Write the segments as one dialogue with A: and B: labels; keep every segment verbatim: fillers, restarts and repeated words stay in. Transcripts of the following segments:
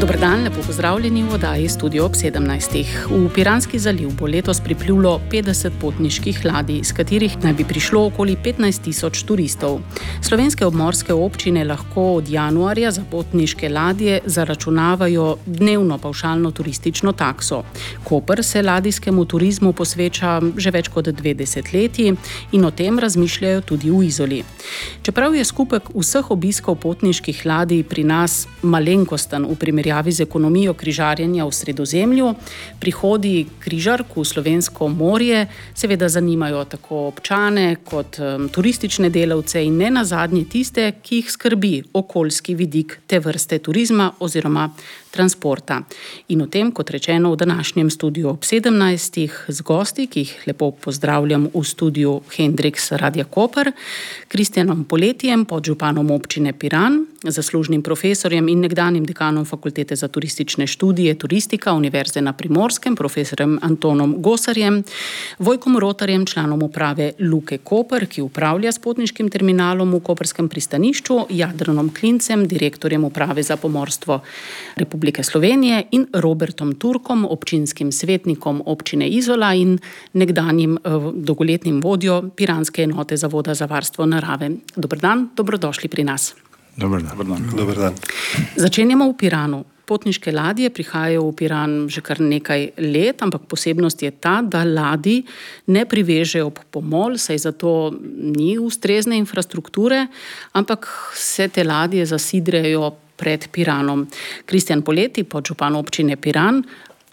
A: Dober dan, lepo pozdravljeni v oddaji Studio ob sedemnajstih. V Piranski zaliv bo letos priplulo petdeset potniških ladij, iz katerih naj bi prišlo okoli petnajst tisoč turistov. Slovenske obmorske občine lahko od januarja za potniške ladje zaračunavajo dnevno pavšalno turistično takso. Koper se ladijskemu turizmu posveča že več kot dve desetletji in o tem razmišljajo tudi v Izoli. Čeprav je skupek vseh obiskov potniških ladij pri nas malenkosten v primerjavi z ekonomijo križarjenja v Sredozemlju, prihodi križark v slovensko morje seveda zanimajo tako občane kot um, turistične delavce in ne nazadnje tiste, ki jih skrbi okoljski vidik te vrste turizma oziroma transporta. In o tem, kot rečeno, v današnjem studiu ob sedemnajstih z gosti, ki jih lepo pozdravljam v studiu Hendrix Radia Koper, Kristjanom Poletjem, podžupanom občine Piran, zaslužnim profesorjem in nekdanjim dekanom Fakultete za turistične študije Turistika Univerze na Primorskem, profesorjem Antonom Gosarjem, Vojkom Rotarjem, članom uprave Luke Koper, ki upravlja s potniškim terminalom v Koperskem pristanišču, Jadranom Klincem, direktorjem uprave za pomorstvo Republike Slovenije, in Robertom Turkom, občinskim svetnikom občine Izola in nekdanjim uh, dolgoletnim vodjo Piranske enote Zavoda za varstvo narave. Dober dan, dobrodošli pri nas.
B: Dober dan. Dober dan. Dober dan.
A: Začenjamo v Piranu. Potniške ladje prihajajo v Piran že kar nekaj let, ampak posebnost je ta, da ladij ne privežejo ob pomol, saj zato ni ustrezne infrastrukture, ampak se te ladje zasidrejo pred Piranom. Kristjan Poleti, podžupan občine Piran,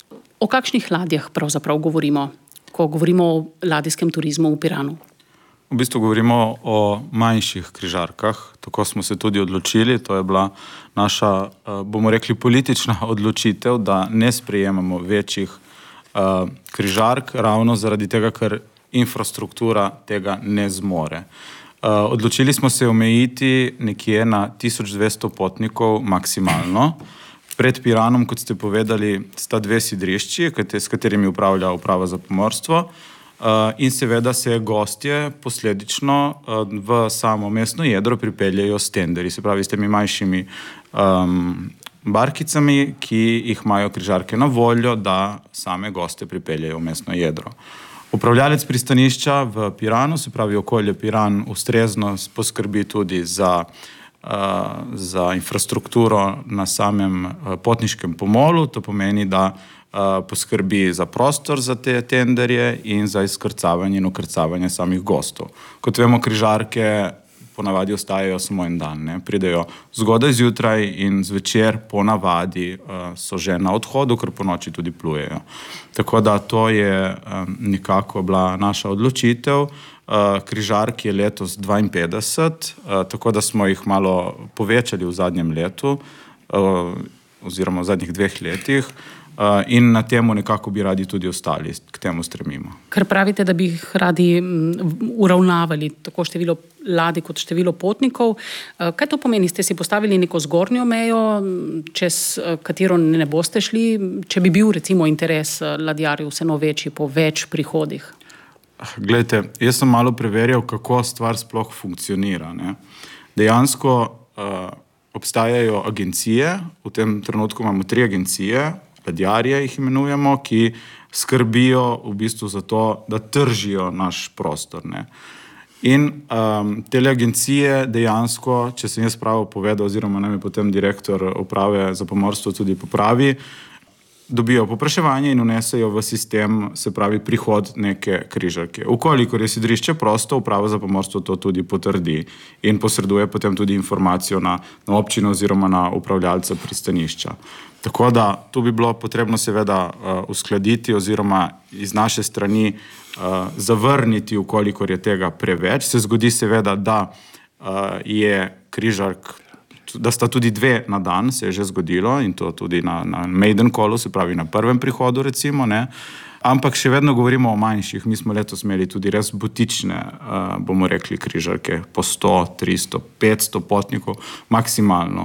A: o kakšnih ladjah pravzaprav govorimo, ko govorimo o ladijskem turizmu v Piranu?
B: V bistvu govorimo o manjših križarkah, tako smo se tudi odločili, to je bila naša, bomo rekli, politična odločitev, da ne sprejemamo večjih uh, križark, ravno zaradi tega, ker infrastruktura tega ne zmore. Uh, odločili smo se omejiti nekje na tisoč dvesto potnikov maksimalno. Pred Piranom, kot ste povedali, sta dve sidrišči, s katerimi upravlja uprava za pomorstvo. Uh, in seveda se gostje posledično uh, v samo mestno jedro pripeljajo s tenderji, se pravi s temi manjšimi um, barkicami, ki jih imajo križarke na voljo, da same goste pripeljajo v mestno jedro. Upravljalec pristanišča v Piranu, se pravi okolje Piran, ustrezno poskrbi tudi za, uh, za infrastrukturo na samem uh, potniškem pomolu, to pomeni, da Uh, poskrbi za prostor za te tenderje in za izkrcavanje in ukrcavanje samih gostov. Kot vemo, križarke ponavadi ostajajo samo en dan, ne? Pridejo zgodaj zjutraj in zvečer ponavadi uh, so že na odhodu, ker po noči tudi plujejo. Tako da to je um, nekako bila naša odločitev. Uh, križark je letos dvainpetdeset, uh, tako da smo jih malo povečali v zadnjem letu uh, oziroma v zadnjih dveh letih. Uh, in na temu nekako bi radi tudi ostali, k temu stremimo.
A: Ker pravite, da bi jih radi uravnavali tako število ladij kot število potnikov. Uh, kaj to pomeni? Ste si postavili neko zgornjo mejo, čez katero ne boste šli, če bi bil recimo interes ladjarjev vseeno večji po več prihodih?
B: Glejte, jaz sem malo preverjal, kako stvar sploh funkcionira, ne? Dejansko uh, obstajajo agencije, v tem trenutku imamo tri agencije, ladjarje jih imenujemo, ki skrbijo v bistvu za to, da tržijo naš prostor, ne. In um, tele agencije dejansko, če sem jaz pravo povedal, oziroma naj me potem direktor uprave za pomorstvo tudi popravi, dobijo popraševanje in vnesejo v sistem, se pravi, prihod neke križarke. Ukolikor je sidrišče prosto, uprava za pomorstvo to tudi potrdi in posreduje potem tudi informacijo na, na občino oziroma na upravljalca pristanišča. Tako da tu bi bilo potrebno seveda uh, uskladiti oziroma iz naše strani uh, zavrniti, ukolikor je tega preveč. Se zgodi seveda, da uh, je križark, da sta tudi dve na dan, se je že zgodilo in to tudi na, na maiden callu, se pravi na prvem prihodu recimo, ne. Ampak še vedno govorimo o manjših. Mi smo letos imeli tudi res butične, uh, bomo rekli, križarke po sto, tristo, petsto potnikov maksimalno.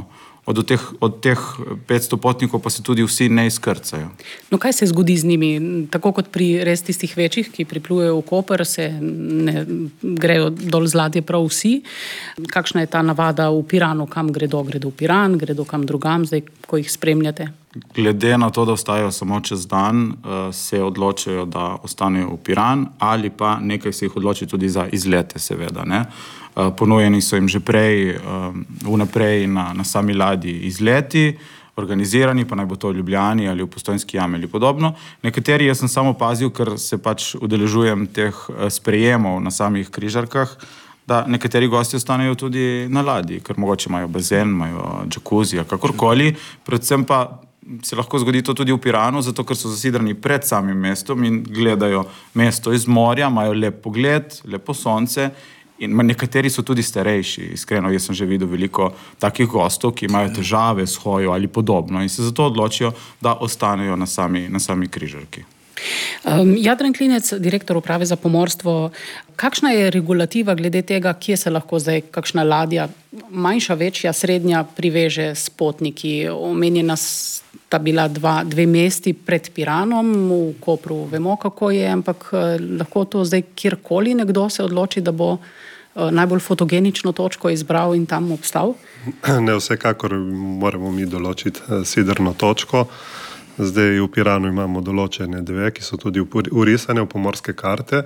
B: od teh, od teh petsto potnikov pa se tudi vsi ne izkrcajo.
A: No, kaj se zgodi z njimi? Tako kot pri res tistih večjih, ki priplujejo v Koper, se ne grejo dol z ladje prav vsi. Kakšna je ta navada v Piranu? Kam gredo? Gredo v Piran, gredo kam drugam, zdaj, ko jih spremljate?
B: Glede na to, da ostajajo samo čez dan, se odločajo, da ostanejo v Piran, ali pa nekaj se jih odloči tudi za izlete, seveda, ne. Ponujeni so jim že prej, vnaprej na, na sami ladji izleti, organizirani, pa naj bo to v Ljubljani ali v Postojnski jami ali podobno. Nekateri, jaz sem samo pazil, ker se pač udeležujem teh sprejemov na samih križarkah, da nekateri gosti ostanejo tudi na ladji, ker mogoče imajo bazen, imajo džakuzi, kakorkoli, predvsem pa se lahko zgodi to tudi v Piranu, zato ker so zasidrani pred samim mestom in gledajo mesto iz morja, imajo lep pogled, lepo sonce. In nekateri so tudi starejši, iskreno, jaz sem že videl veliko takih gostov, ki imajo težave s hojo ali podobno in se zato odločijo, da ostanejo na sami, na sami križarki.
A: Um, Jadran Klinec, direktor uprave za pomorstvo, kakšna je regulativa glede tega, kje se lahko zdaj kakšna ladja, manjša, večja, srednja, priveže s potniki? Omenjena sta bila dva, dve mesti pred Piranom, v Kopru vemo, kako je, ampak lahko to zdaj kjerkoli nekdo se odloči, da bo najbolj fotogenično točko izbral in tam obstal?
C: Ne, vsekakor moramo mi določiti sidrno točko. Zdaj v Piranu imamo določene dve, ki so tudi urisane v pomorske karte.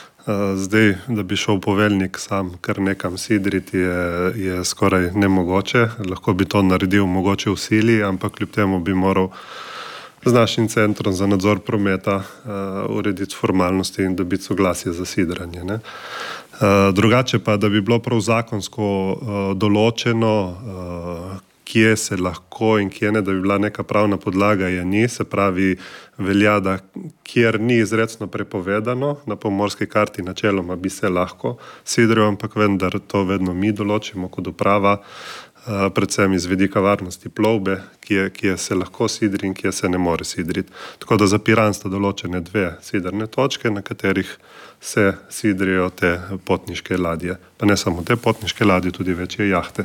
C: Zdaj, da bi šel poveljnik sam kar nekam sidriti, je, je skoraj nemogoče. Lahko bi to naredil mogoče v sili, ampak kljub temu bi moral z našim centrom za nadzor prometa uh, urediti formalnosti in dobiti soglasje za sidranje, ne. Uh, drugače pa, da bi bilo prav zakonsko uh, določeno, uh, kje se lahko in kje ne, da bi bila neka pravna podlaga, je ni, se pravi, velja, da kjer ni izrecno prepovedano, na pomorski karti načeloma bi se lahko sidril, ampak vendar to vedno mi določimo kot uprava, predvsem iz vidika varnosti plovbe, kje, kje se lahko sidri in kje se ne more sidriti. Tako da za Piran sta določene dve sidrne točke, na katerih se sidrijo te potniške ladje. Pa ne samo te potniške ladje, tudi večje jahte.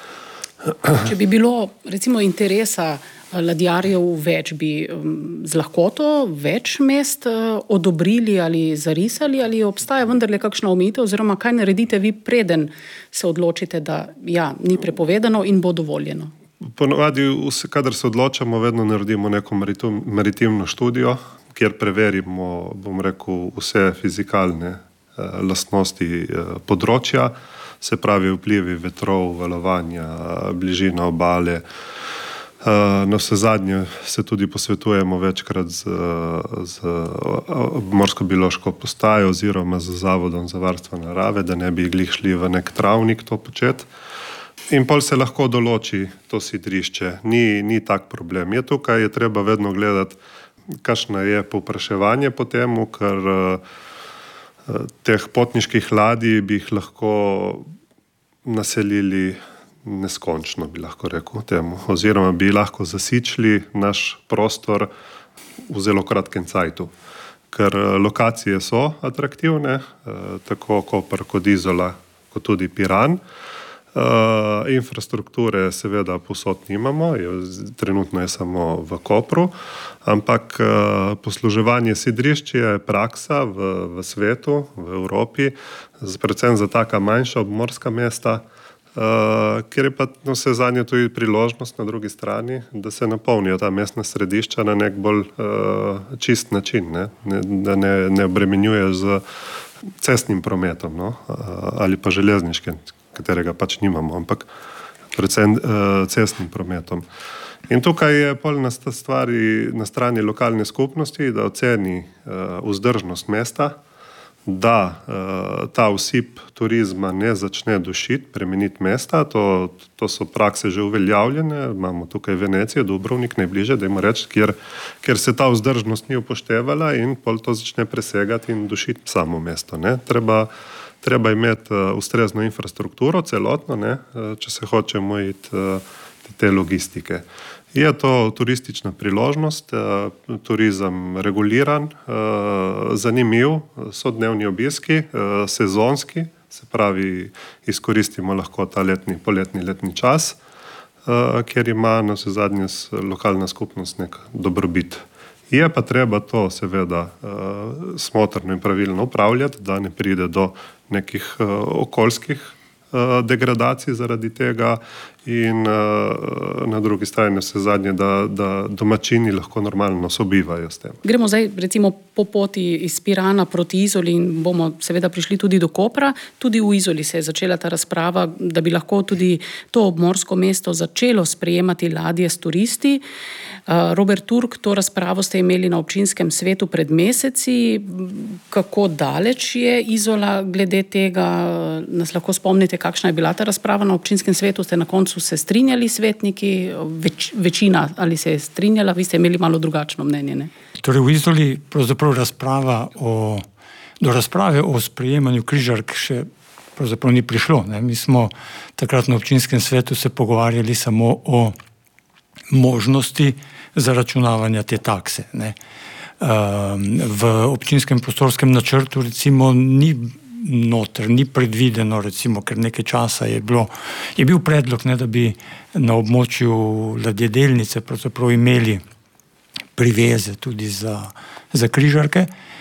A: Če bi bilo recimo interesa ladjarjev več, bi z lahkoto več mest odobrili ali zarisali, ali obstaja vendarle kakšna omejitev, oziroma kaj naredite vi, preden se odločite, da ja, ni prepovedano in bo dovoljeno?
C: Ponovadi, kadar se odločamo, vedno naredimo neko maritimno študijo, kjer preverimo, bom rekel, vse fizikalne eh, lastnosti eh, področja, se pravi vplivi vetrov, valovanja, bližina obale. Na vse zadnje se tudi posvetujemo večkrat z, z morsko-biološko postajo oziroma z Zavodom za varstvo narave, da ne bi glih šli v nek travnik to početi. In pol se lahko določi to sidrišče. Ni, ni tak problem. Je tukaj, je treba vedno gledati, kakšno je povpraševanje po temu, ker teh potniških ladij bi jih lahko naselili neskončno, bi lahko rekel temu, oziroma bi lahko zasičili naš prostor v zelo kratkem cajtu. Ker lokacije so atraktivne, tako Koper kot Izola, kot tudi Piran. Uh, infrastrukture seveda povsod nimamo, je, trenutno je samo v Kopru, ampak uh, posluževanje sidrišč je praksa v, v svetu, v Evropi, z, predvsem za taka manjša obmorska mesta, uh, kjer je pa no, vse zadnje tudi priložnost na drugi strani, da se napolnijo ta mestna središča na nek bolj uh, čist način, ne? Ne, da ne, ne obremenjuje z cestnim prometom, no? uh, ali pa železniškim, katerega pač nimamo, ampak predvsem uh, cestnim prometom. In tukaj je pol na stvari na strani lokalne skupnosti, da oceni uh, vzdržnost mesta, da uh, ta usip turizma ne začne dušiti, premeniti mesta. To, to so prakse že uveljavljene. Imamo tukaj Venecijo, Dubrovnik najbliže, da ima reči, kjer, kjer se ta vzdržnost ni upoštevala in pol to začne presegati in dušiti samo mesto, ne. Treba Treba imeti uh, ustrezno infrastrukturo, celotno, ne, uh, če se hočemo iti uh, te logistike. Je to turistična priložnost, uh, turizem reguliran, uh, zanimiv, so dnevni obiski, uh, sezonski, se pravi, izkoristimo lahko ta letni, poletni letni čas. kjer ima na vse zadnje lokalna skupnost nek dobrobit. Je pa treba to seveda smotrno in pravilno upravljati, da ne pride do nekih okoljskih degradacij zaradi tega in na drugi strani vse zadnje, da, da domačini lahko normalno sobivajo s tem.
A: Gremo zdaj recimo po poti iz Pirana proti Izoli in bomo seveda prišli tudi do Kopra. Tudi v Izoli se je začela ta razprava, da bi lahko tudi to obmorsko mesto začelo sprejemati ladje s turisti. Robert Turk, to razpravo ste imeli na občinskem svetu pred meseci. Kako daleč je Izola glede tega? Nas lahko spomnite, kakšna je bila ta razprava na občinskem svetu? Ste na koncu se strinjali svetniki? Več, večina ali se je strinjala? Vi ste imeli malo drugačno mnenje, ne?
D: Torej v Izoli pravzaprav razprava o, do razprave o sprejemanju križark še pravzaprav ni prišlo, ne? Mi smo takrat na občinskem svetu se pogovarjali samo o možnosti zaračunavanja te takse, ne. V občinskem prostorskem načrtu recimo ni noter, ni predvideno recimo, ker nekaj časa je bilo, je bil predlog, ne, da bi na območju ladjedelnice pravzaprav imeli priveze tudi za, za križarke,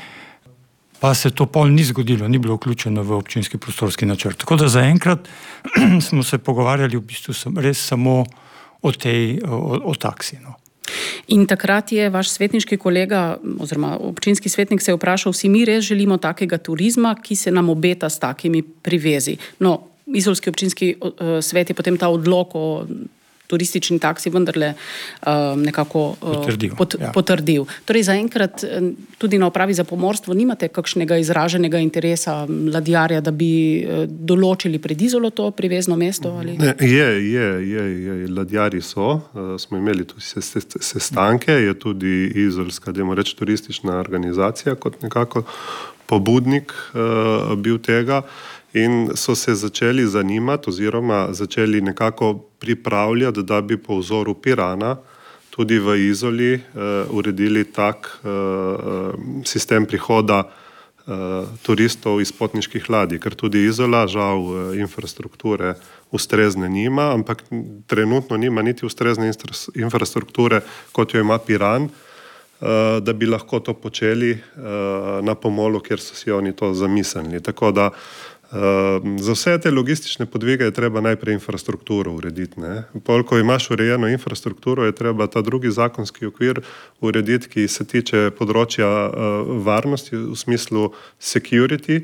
D: pa se to pol ni zgodilo, ni bilo vključeno v občinski prostorski načrt. Tako da zaenkrat smo se pogovarjali v bistvu res samo o tej, o, o taksi, no.
A: In takrat je vaš svetniški kolega oziroma občinski svetnik se je vprašal, vsi mi res želimo takega turizma, ki se nam obeta s takimi privezi. No, izolski občinski uh, svet je potem ta odlok o turistični taksi vendarle uh, nekako uh,
D: potrdil.
A: Pot,
D: ja.
A: potrdil. Torej zaenkrat tudi na upravi za pomorstvo nimate kakšnega izraženega interesa ladjarja, da bi uh, določili pred Izolo to privezno mesto? Ali?
C: Ne, je, je, je, je, ladjarji so, uh, smo imeli tudi sestanke, je tudi izolska, dajmo reči, turistična organizacija kot nekako pobudnik uh, bil tega. In so se začeli zanimati oziroma začeli nekako pripravljati, da bi po vzoru Pirana tudi v Izoli uh, uredili tak uh, sistem prihoda uh, turistov iz potniških ladij, ker tudi Izola žal uh, infrastrukture ustrezne nima, ampak trenutno nima niti ustrezne infrastrukture, kot jo ima Piran, uh, da bi lahko to počeli uh, na Pomolu, kjer so si oni to zamislili. Tako da Uh, za vse te logistične podvige je treba najprej infrastrukturo urediti. Ne? Pol, ko imaš urejeno infrastrukturo, je treba ta drugi zakonski okvir urediti, ki se tiče področja uh, varnosti v smislu security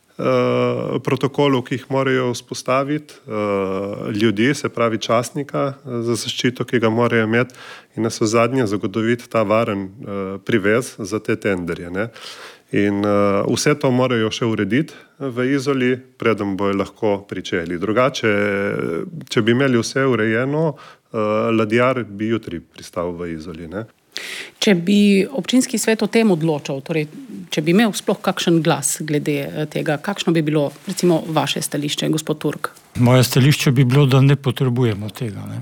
C: uh, protokolov, ki jih morajo vzpostaviti, uh, ljudi, se pravi častnika uh, za zaščito, ki ga morajo imeti in na zadnje zagotoviti ta varen uh, privez za te tenderje. Ne? In uh, vse to morajo še urediti v Izoli, preden bojo lahko pričeli. Drugače, če bi imeli vse urejeno, uh, ladjar bi jutri pristal v Izoli, ne?
A: Če bi občinski svet o tem odločal, torej, če bi imel sploh kakšen glas glede tega, kakšno bi bilo recimo vaše stališče, gospod Turk?
D: Moje stališče bi bilo, da ne potrebujemo tega, ne?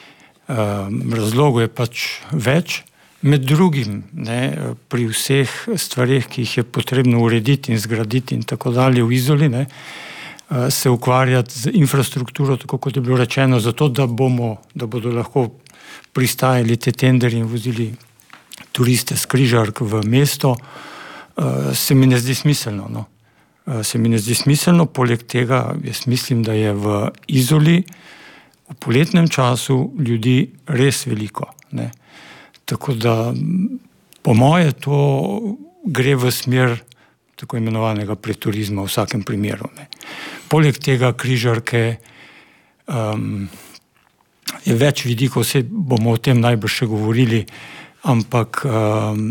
D: Uh, razlogov je pač več. Med drugim, ne, pri vseh stvareh, ki jih je potrebno urediti in zgraditi in tako dalje v Izoli, ne, se ukvarjati z infrastrukturo, tako kot je bilo rečeno, zato da bomo, da bodo lahko pristajali te tenderji in vozili turiste s križark v mesto, se mi ne zdi smiselno, no. Se mi ne zdi smiselno, poleg tega jaz mislim, da je v Izoli v poletnem času ljudi res veliko, ne. Tako da po moje to gre v smer tako imenovanega preturizma v vsakem primeru, ne. Poleg tega križarke um, je več vidikov, vse bomo o tem najbrž še govorili, ampak um,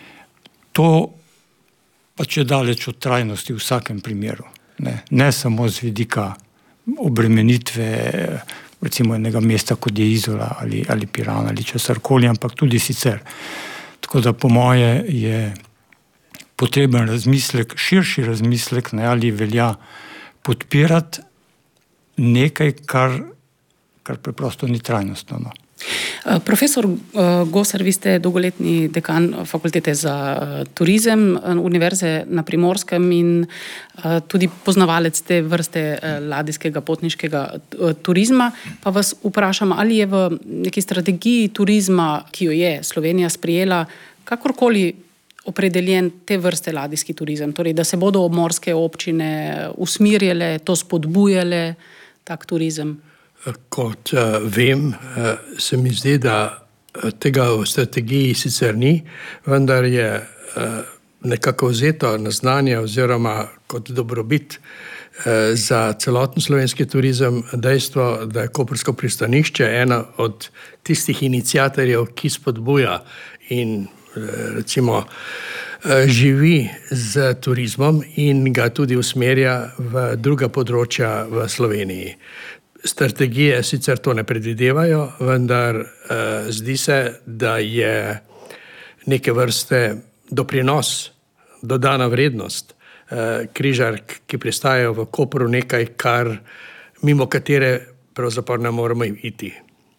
D: to pač je daleč od trajnosti v vsakem primeru, ne, ne samo z vidika obremenitve recimo enega mesta, kot je Izola ali, ali Piran ali česarkoli, ampak tudi sicer. Tako da po moje je potreben razmislek, širši razmislek, ne, ali velja podpirati nekaj, kar, kar preprosto ni trajnostno, no.
A: Profesor Gosar, vi ste dolgoletni dekan Fakultete za turizem Univerze na Primorskem in tudi poznavalec te vrste ladijskega potniškega turizma. Pa vas vprašam, ali je v neki strategiji turizma, ki jo je Slovenija sprejela, kakorkoli opredeljen te vrste ladijski turizem, torej da se bodo obmorske občine usmirjale, to spodbujale, tak turizem?
E: Kot uh, vem, uh, se mi zdi, da tega v strategiji sicer ni, vendar je uh, nekako vzeto na znanje oziroma kot dobrobit uh, za celoten slovenski turizem dejstvo, da je koprsko pristanišče ena od tistih iniciatorjev, ki spodbuja in recimo živi z turizmom in ga tudi usmerja v druga področja v Sloveniji. Strategije sicer to ne predvidevajo, vendar eh, zdi se, da je neke vrste doprinos, dodana vrednost eh, križark, ki pristajajo v Kopru, nekaj, kar mimo katere pravzaprav ne moremo iti.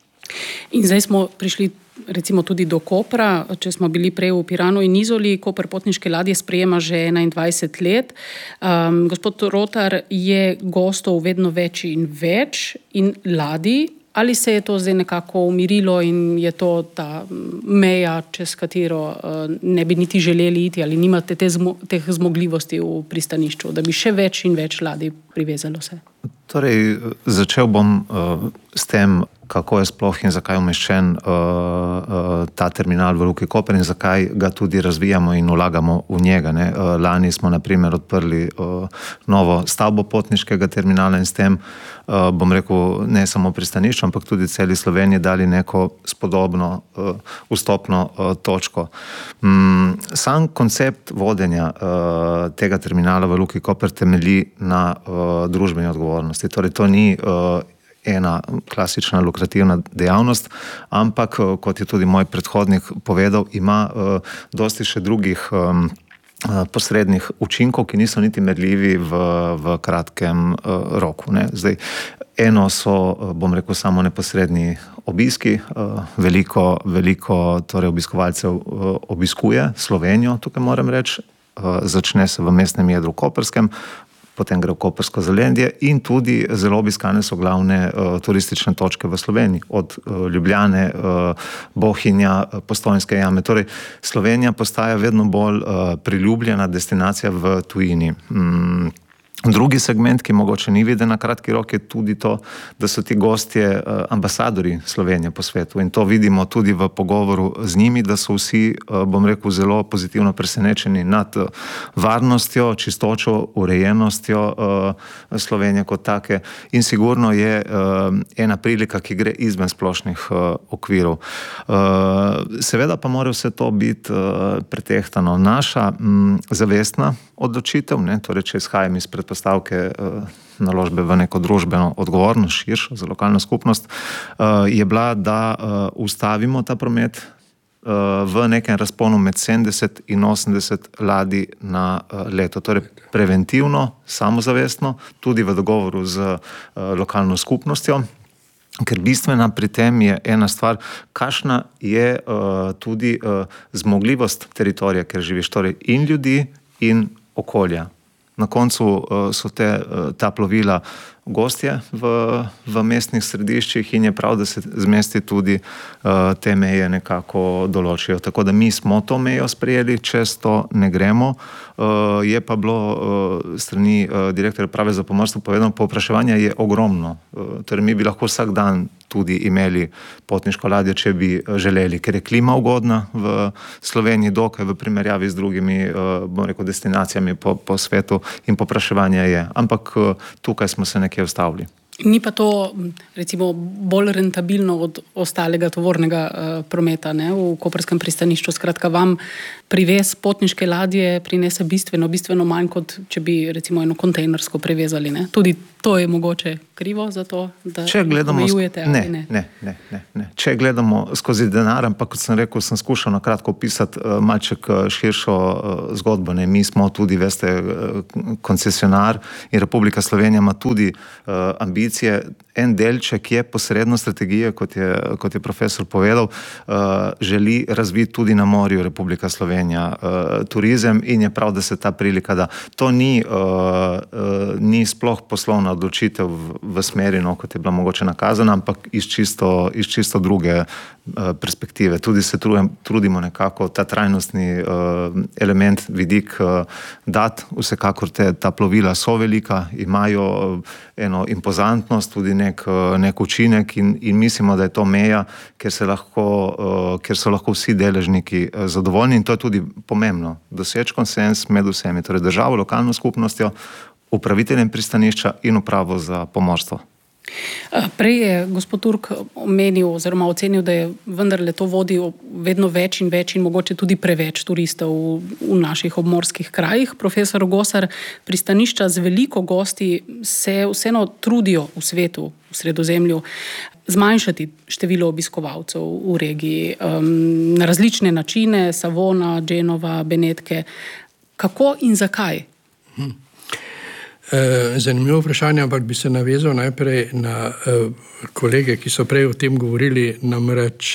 A: In zdaj smo prišli recimo tudi do Kopra, če smo bili prej v Piranu in Izoli, Koper potniške ladje sprejema že enaindvajset let. Um, gospod Rotar, je gostov vedno več in več in ladij, ali se je to zdaj nekako umirilo in je to ta meja, čez katero uh, ne bi niti želeli iti, ali nimate te zmo- teh zmogljivosti v pristanišču, da bi še več in več ladij privezalo se?
F: Torej, začel bom uh, s tem, kako je sploh in zakaj umeščen uh, uh, ta terminal v Luki Koper in zakaj ga tudi razvijamo in vlagamo v njega. Ne? Uh, lani smo na primer odprli uh, novo stavbo potniškega terminala in s tem, uh, bom rekel, ne samo pristanišču, ampak tudi celi Sloveniji dali neko spodobno uh, vstopno uh, točko. Um, sam koncept vodenja uh, tega terminala v Luki Koper temelji na uh, družbeni odgovornosti. Torej, to ni uh, ena klasična lukrativna dejavnost, ampak, kot je tudi moj predhodnik povedal, ima uh, dosti še drugih um, uh, posrednih učinkov, ki niso niti merljivi v, v kratkem uh, roku. Ne. Zdaj, eno so, uh, bom rekel, samo neposredni obiski. Uh, veliko, veliko torej obiskovalcev uh, obiskuje Slovenijo, tukaj moram reči. Uh, začne se v mestnem jedru Koperskem, potem gre v Kopersko Zaledje in tudi zelo obiskane so glavne uh, turistične točke v Sloveniji, od uh, Ljubljane, uh, Bohinja, uh, Postojnske jame. Torej, Slovenija postaja vedno bolj uh, priljubljena destinacija v tujini. Mm. Drugi segment, ki mogoče ni viden na kratki rok, je tudi to, da so ti gostje ambasadori Slovenije po svetu in to vidimo tudi v pogovoru z njimi, da so vsi, bom rekel, zelo pozitivno presenečeni nad varnostjo, čistočo, urejenostjo Slovenije kot take in sigurno je ena prilika, ki gre izven splošnih okvirov. Seveda pa mora vse to biti pretehtano. Naša zavestna odločitev, ne, torej če izhajam iz predpostavke uh, naložbe v neko družbeno odgovornost, širšo za lokalno skupnost, uh, je bila, da uh, ustavimo ta promet uh, v nekem razponu med sedemdeset in osemdeset ladij na uh, leto. Torej preventivno, samozavestno, tudi v dogovoru z uh, lokalno skupnostjo, ker bistvena pri tem je ena stvar, kakšna je uh, tudi uh, zmogljivost teritorija, ker živiš, torej in ljudi in okolja. Na koncu uh, so te, uh, ta plovila gostje v, v mestnih središčih in je prav, da se zmesti tudi uh, te meje nekako določijo. Tako da mi smo to mejo sprejeli, čez to ne gremo. Uh, je pa bilo uh, strani uh, direktorja Uprave za pomorstvo povedano, povpraševanje je ogromno. Uh, torej mi bi lahko vsak dan tudi imeli potniško ladjo, če bi želeli, ker je klima ugodna v Sloveniji, dokaj v primerjavi z drugimi, uh, bom rekel, destinacijami po, po svetu in povpraševanje je. Ampak uh, tukaj smo se nekje ustavili.
A: Ni pa to recimo bolj rentabilno od ostalega tovornega uh, prometa, ne, v Koperskem pristanišču. Skratka, vam privez potniške ladje prinese bistveno, bistveno manj, kot če bi recimo eno kontejnersko prevezali, ne. Tudi to je mogoče krivo za to, da omejujete ali ne?
F: Ne, ne, ne, ne. Če gledamo skozi denar, ampak kot sem rekel, sem skušal na kratko opisati uh, malček širšo uh, zgodbo. Ne. Mi smo tudi, veste, uh, koncesionar in Republika Slovenija ima tudi uh, ambicijo koalicije, en delček je posredno strategije, kot je, kot je profesor povedal, uh, želi razviti tudi na morju Republika Slovenija uh, turizem in je prav, da se ta prilika da. To ni, uh, uh, ni sploh poslovna odločitev v, v smeri, no, kot je bila mogoče nakazana, ampak iz čisto, iz čisto druge uh, perspektive. Tudi se trujem, trudimo nekako ta trajnostni uh, element, vidik uh, dati. Vsekakor te, ta plovila so velika, imajo uh, eno impozantnost, tudi nek, uh, nek učinek in, in mislimo, da je to meja, ker, se lahko, uh, ker so lahko vsi deležniki uh, zadovoljni in to je tudi pomembno. Doseči konsens med vsemi, torej državo, lokalno skupnostjo, upraviteljem pristanišča in upravo za pomorstvo.
A: Prej je gospod Turk omenil oziroma ocenil, da je vendarle to vodi vedno več in več in mogoče tudi preveč turistov v, v naših obmorskih krajih. Profesor Gosar, pristanišča z veliko gosti se vseeno trudijo v svetu, v Sredozemlju, zmanjšati število obiskovalcev v regiji um, na različne načine, Savona, Genova, Benetke. Kako in zakaj?
E: Hmm. Zanimivo vprašanje, ampak bi se navezal najprej na kolege, ki so prej o tem govorili, namreč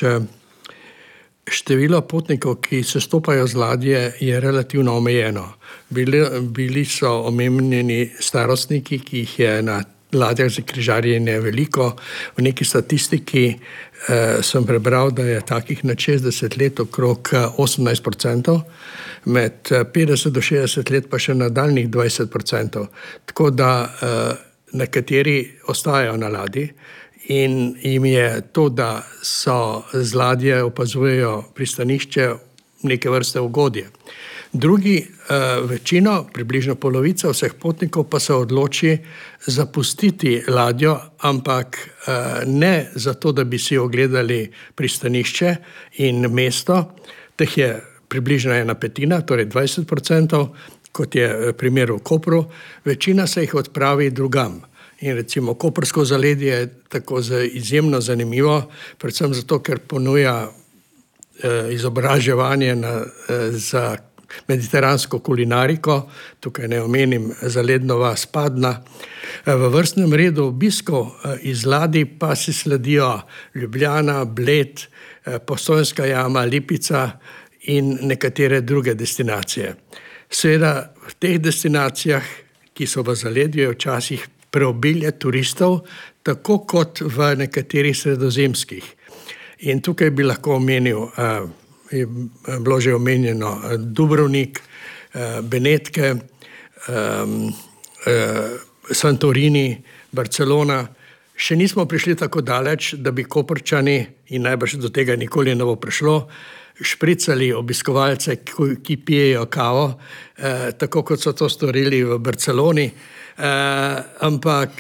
E: število potnikov, ki se stopajo z ladje, je relativno omejeno. Bili, bili so omenjeni starostniki, ki jih je na ladjah za križarjenje veliko. V neki statistiki eh, sem prebral, da je takih na šestdeset let okrog osemnajst procentov, med petdeset do šestdeset let pa še nadaljnjih dvajset procentov. Tako da eh, nekateri ostajajo na ladji in jim je to, da so z ladje opazujejo pristanišče, neke vrste ugodje. Drugi, večino, približno polovica vseh potnikov pa se odloči zapustiti ladjo, ampak ne zato, da bi si ogledali pristanišče in mesto. Teh je približno ena petina, torej dvajset procentov, kot je primer v Kopru. Večina se jih odpravi drugam. In recimo koprsko zaledje je tako izjemno zanimivo, predvsem zato, ker ponuja izobraževanje na, za mediteransko kulinariko, tukaj ne omenim zaledno vas Padna. V vrstnem redu obiskov iz ladij pa si sledijo Ljubljana, Bled, Postojnska jama, Lipica in nekatere druge destinacije. Seveda v teh destinacijah, ki so v zaledju, je včasih preobilje turistov, tako kot v nekaterih sredozemskih. In tukaj bi lahko omenil, je bilo že omenjeno, Dubrovnik, Benetke, Santorini, Barcelona. Še nismo prišli tako daleč, da bi Koprčani, in najbrž do tega nikoli ne bo prišlo, špricali obiskovalce, ki pijejo kavo, tako kot so to storili v Barceloni. Ampak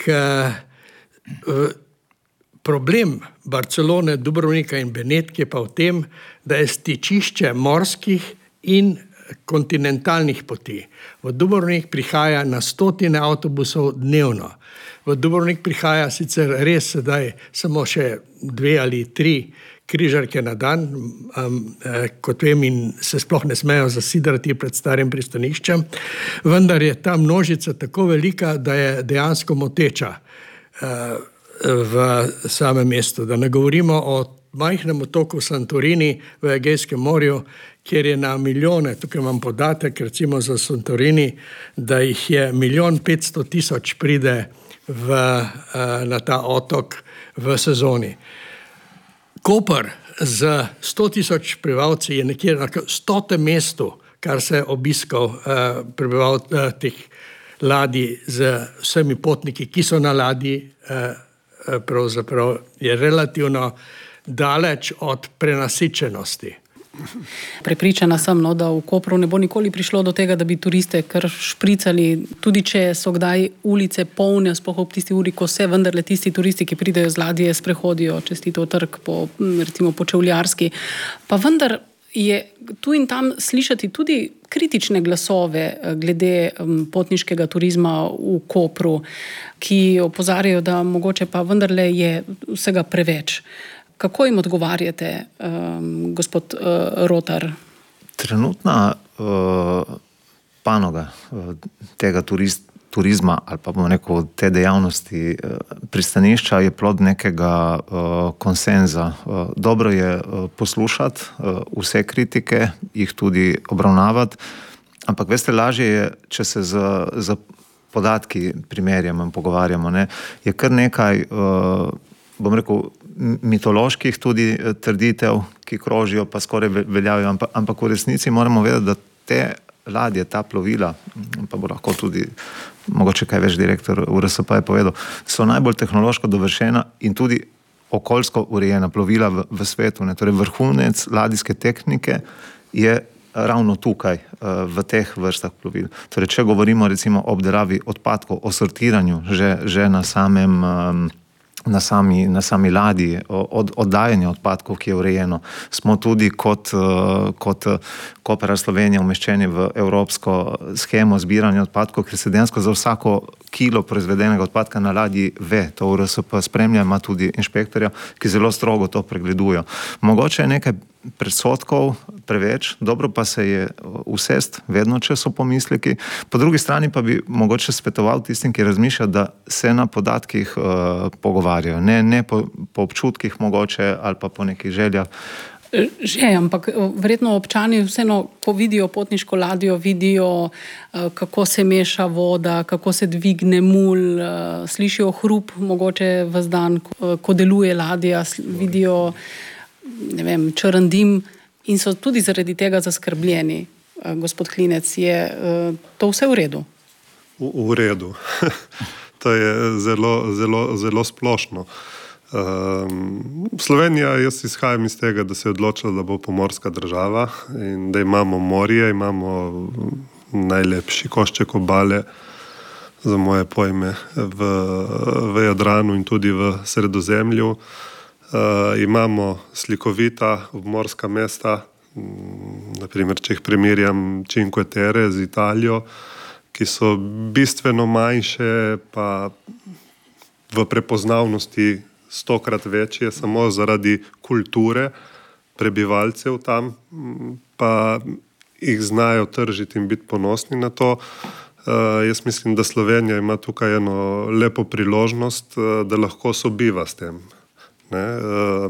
E: problem Barcelone, Dubrovnika in Benetke pa v tem, da je stičišče morskih in kontinentalnih poti. V Dubrovnik prihaja na stotine avtobusov dnevno. V Dubrovnik prihaja sicer res sedaj samo še dve ali tri križarke na dan, um, eh, kot vem, in se sploh ne smejo zasidrati pred starim pristaniščem, vendar je ta množica tako velika, da je dejansko moteča uh, v samem mestu. Da ne govorimo o majhnem otoku Santorini v Egejskem morju, kjer je na milijone, tukaj imam podatek, recimo za Santorini, da jih je milijon petsto tisoč pride v, na ta otok v sezoni. Koper z sto tisoč prebivalci je nekje na stotem mestu, kar se obiskal prebivalcev teh ladij z vsemi potniki, ki so na ladji, pravzaprav je relativno daleč od prenasičenosti.
A: Prepričana sem, no, da v Kopru ne bo nikoli prišlo do tega, da bi turiste kar špricali, tudi če so kdaj ulice polne, sploh ob tisti uri, ko se vendarle tisti turisti, ki pridejo z ladje, sprehodijo čez Titov trg po, recimo po Čevljarski. Pa vendar je tu in tam slišati tudi kritične glasove glede potniškega turizma v Kopru, ki opozarjajo, da mogoče pa vendarle je vsega preveč. Kako jim odgovarjate, um, gospod uh, Rotar?
F: Trenutna uh, panoga uh, tega turist, turizma ali pa bomo rekel te dejavnosti pristanišča je plod nekega konsenza. Dobro je poslušati vse kritike, jih tudi obravnavati, ampak veste, lažje je, če se z, z podatki primerjamo in pogovarjamo. Ne? Je kar nekaj, bom rekel, mitoloških tudi trditev, ki krožijo, pa skoraj veljajo, ampak, ampak v resnici moramo vedeti, da te ladje, ta plovila, pa bo lahko tudi mogoče kaj več direktor U R S P je povedal, so najbolj tehnološko dovršena in tudi okoljsko urejena plovila v, v svetu. Ne? Torej vrhunec ladijske tehnike je ravno tukaj, v teh vrstah plovil. Torej, če govorimo recimo o obdelavi odpadkov, o sortiranju že, že na samem Na sami, na sami ladji, od, oddajanja odpadkov, ki je urejeno. Smo tudi kot, kot Koper Slovenija umeščeni v evropsko shemo zbiranja odpadkov, ker se dejansko za vsako kilo proizvedenega odpadka na ladji ve, to U R S P spremlja, ima tudi inšpektorja, ki zelo strogo to pregledujo. Mogoče je nekaj predsotkov preveč, dobro pa se je usest, vedno, če so pomisleki. Po drugi strani pa bi mogoče svetoval tistim, ki razmišljajo, da se na podatkih uh, pogovarjajo, ne, ne po, po občutkih mogoče ali pa po nekih željah.
A: Že, ampak verjetno občani vseeno, ko vidijo potniško ladjo, vidijo, kako se meša voda, kako se dvigne mulj, slišijo hrup mogoče ves dan, ko deluje ladja, vidijo, ne vem, črn dim in so tudi zaradi tega zaskrbljeni. Gospod Klinec, je to vse v redu?
C: V, v redu. To je zelo, zelo, zelo splošno. Um, Slovenija, jaz izhajam iz tega, da se je odločila, da bo pomorska država in da imamo morje, imamo najlepši košček obale, za moje pojme, v, v Jadranu in tudi v Sredozemlju. Uh, imamo slikovita obmorska mesta, naprimer, če jih primerjam Cinque Terre z Italijo, ki so bistveno manjše, pa v prepoznavnosti stokrat večje, samo zaradi kulture prebivalcev tam, pa jih znajo tržiti in biti ponosni na to. Uh, jaz mislim, da Slovenija ima tukaj eno lepo priložnost, uh, da lahko sobiva s tem. Ne? Uh,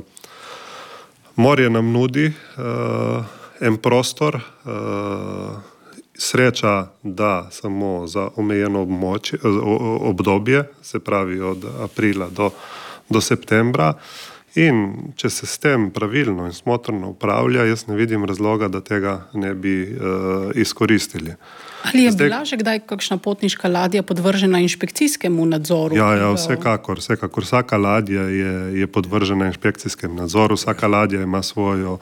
C: morje nam nudi uh, en prostor, uh, sreča, da samo za omejeno območje, obdobje, se pravi od aprila do do septembra, in če se s tem pravilno in smotrno upravlja, jaz ne vidim razloga, da tega ne bi uh, izkoristili.
A: Ali je Zdaj, bila že kdaj kakšna potniška ladja podvržena inšpekcijskemu nadzoru?
C: Ja, ja, vsekakor, vsekakor. Vsaka ladja je, je podvržena inšpekcijskemu nadzoru, vsaka ladja ima svojo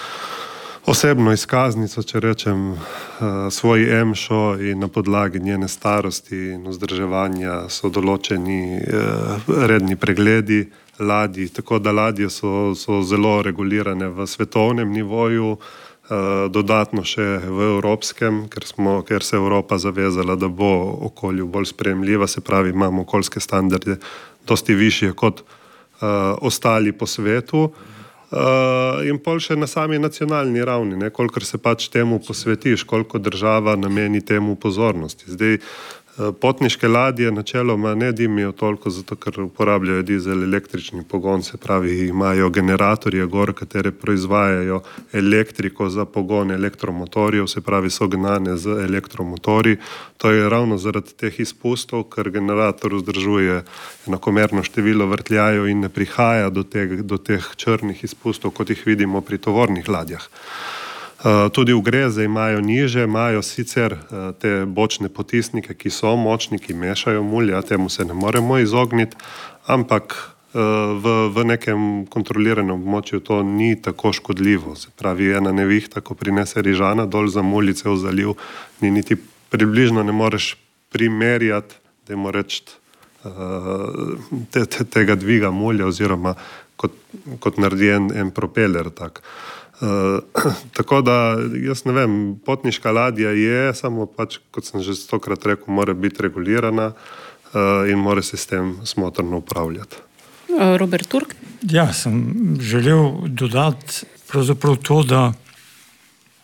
C: osebno izkaznico, če rečem, svoj emšo, in na podlagi njene starosti in vzdrževanja so določeni redni pregledi ladij, tako da ladje so, so zelo regulirane v svetovnem nivoju, dodatno še v evropskem, ker, smo, ker se Evropa zavezala, da bo okolju bolj sprejemljiva, se pravi, imamo okoljske standarde dosti višje kot uh, ostali po svetu. Uh, in pol še na sami nacionalni ravni, ne, kolikor se pač temu posvetiš, koliko država nameni temu pozornosti. Zdaj, uh, potniške ladje načeloma ne dimijo toliko, zato ker uporabljajo dizel električni pogon, se pravi, imajo generatorje gor, katere proizvajajo elektriko za pogon elektromotorjev, se pravi, so gnane z elektromotorji. To je ravno zaradi teh izpustov, ker generator vzdržuje enakomerno število vrtljajev in ne prihaja do teh, do teh črnih izpustov, kot jih vidimo pri tovornih ladjah. Uh, tudi v greze imajo niže, imajo sicer uh, te bočne potisnike, ki so močni, ki mešajo mulja, temu se ne moremo izogniti, ampak uh, v, v nekem kontroliranem območju to ni tako škodljivo. Se pravi, ena nevihta, ko prinese rižana dol za muljice v zaliv, ni niti približno ne moreš primerjati, da jim reči uh, te, te, tega dviga mulja oziroma kot, kot naredi en, en propeler tak. Uh, tako da, jaz ne vem, potniška ladja je, samo pač, kot sem že stokrat rekel, mora biti regulirana uh, in mora se s tem smotrno upravljati.
A: Robert Turk?
D: Ja, sem želel dodati pravzaprav to, da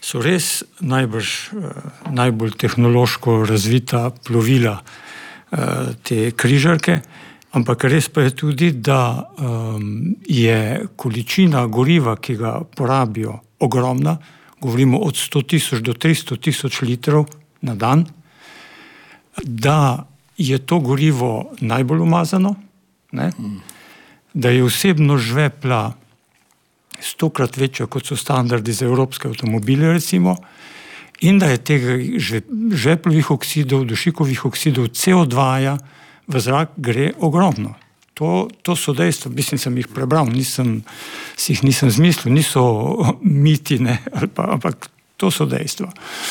D: so res najbrž najbolj tehnološko razvita plovila te križarke, ampak res pa je tudi, da je količina goriva, ki ga porabijo, ogromna, govorimo od sto tisoč do tristo tisoč litrov na dan, da je to gorivo najbolj umazano, ne? Da je osebno žvepla stokrat večja, kot so standardi za evropske avtomobile, recimo, in da je tega žveplovih oksidov, dušikovih oksidov, C O dva v zrak gre ogromno. To, to so dejstva, mislim, sem jih prebral, nisem, si jih nisem zmislil, niso miti, ne, ampak to so dejstva.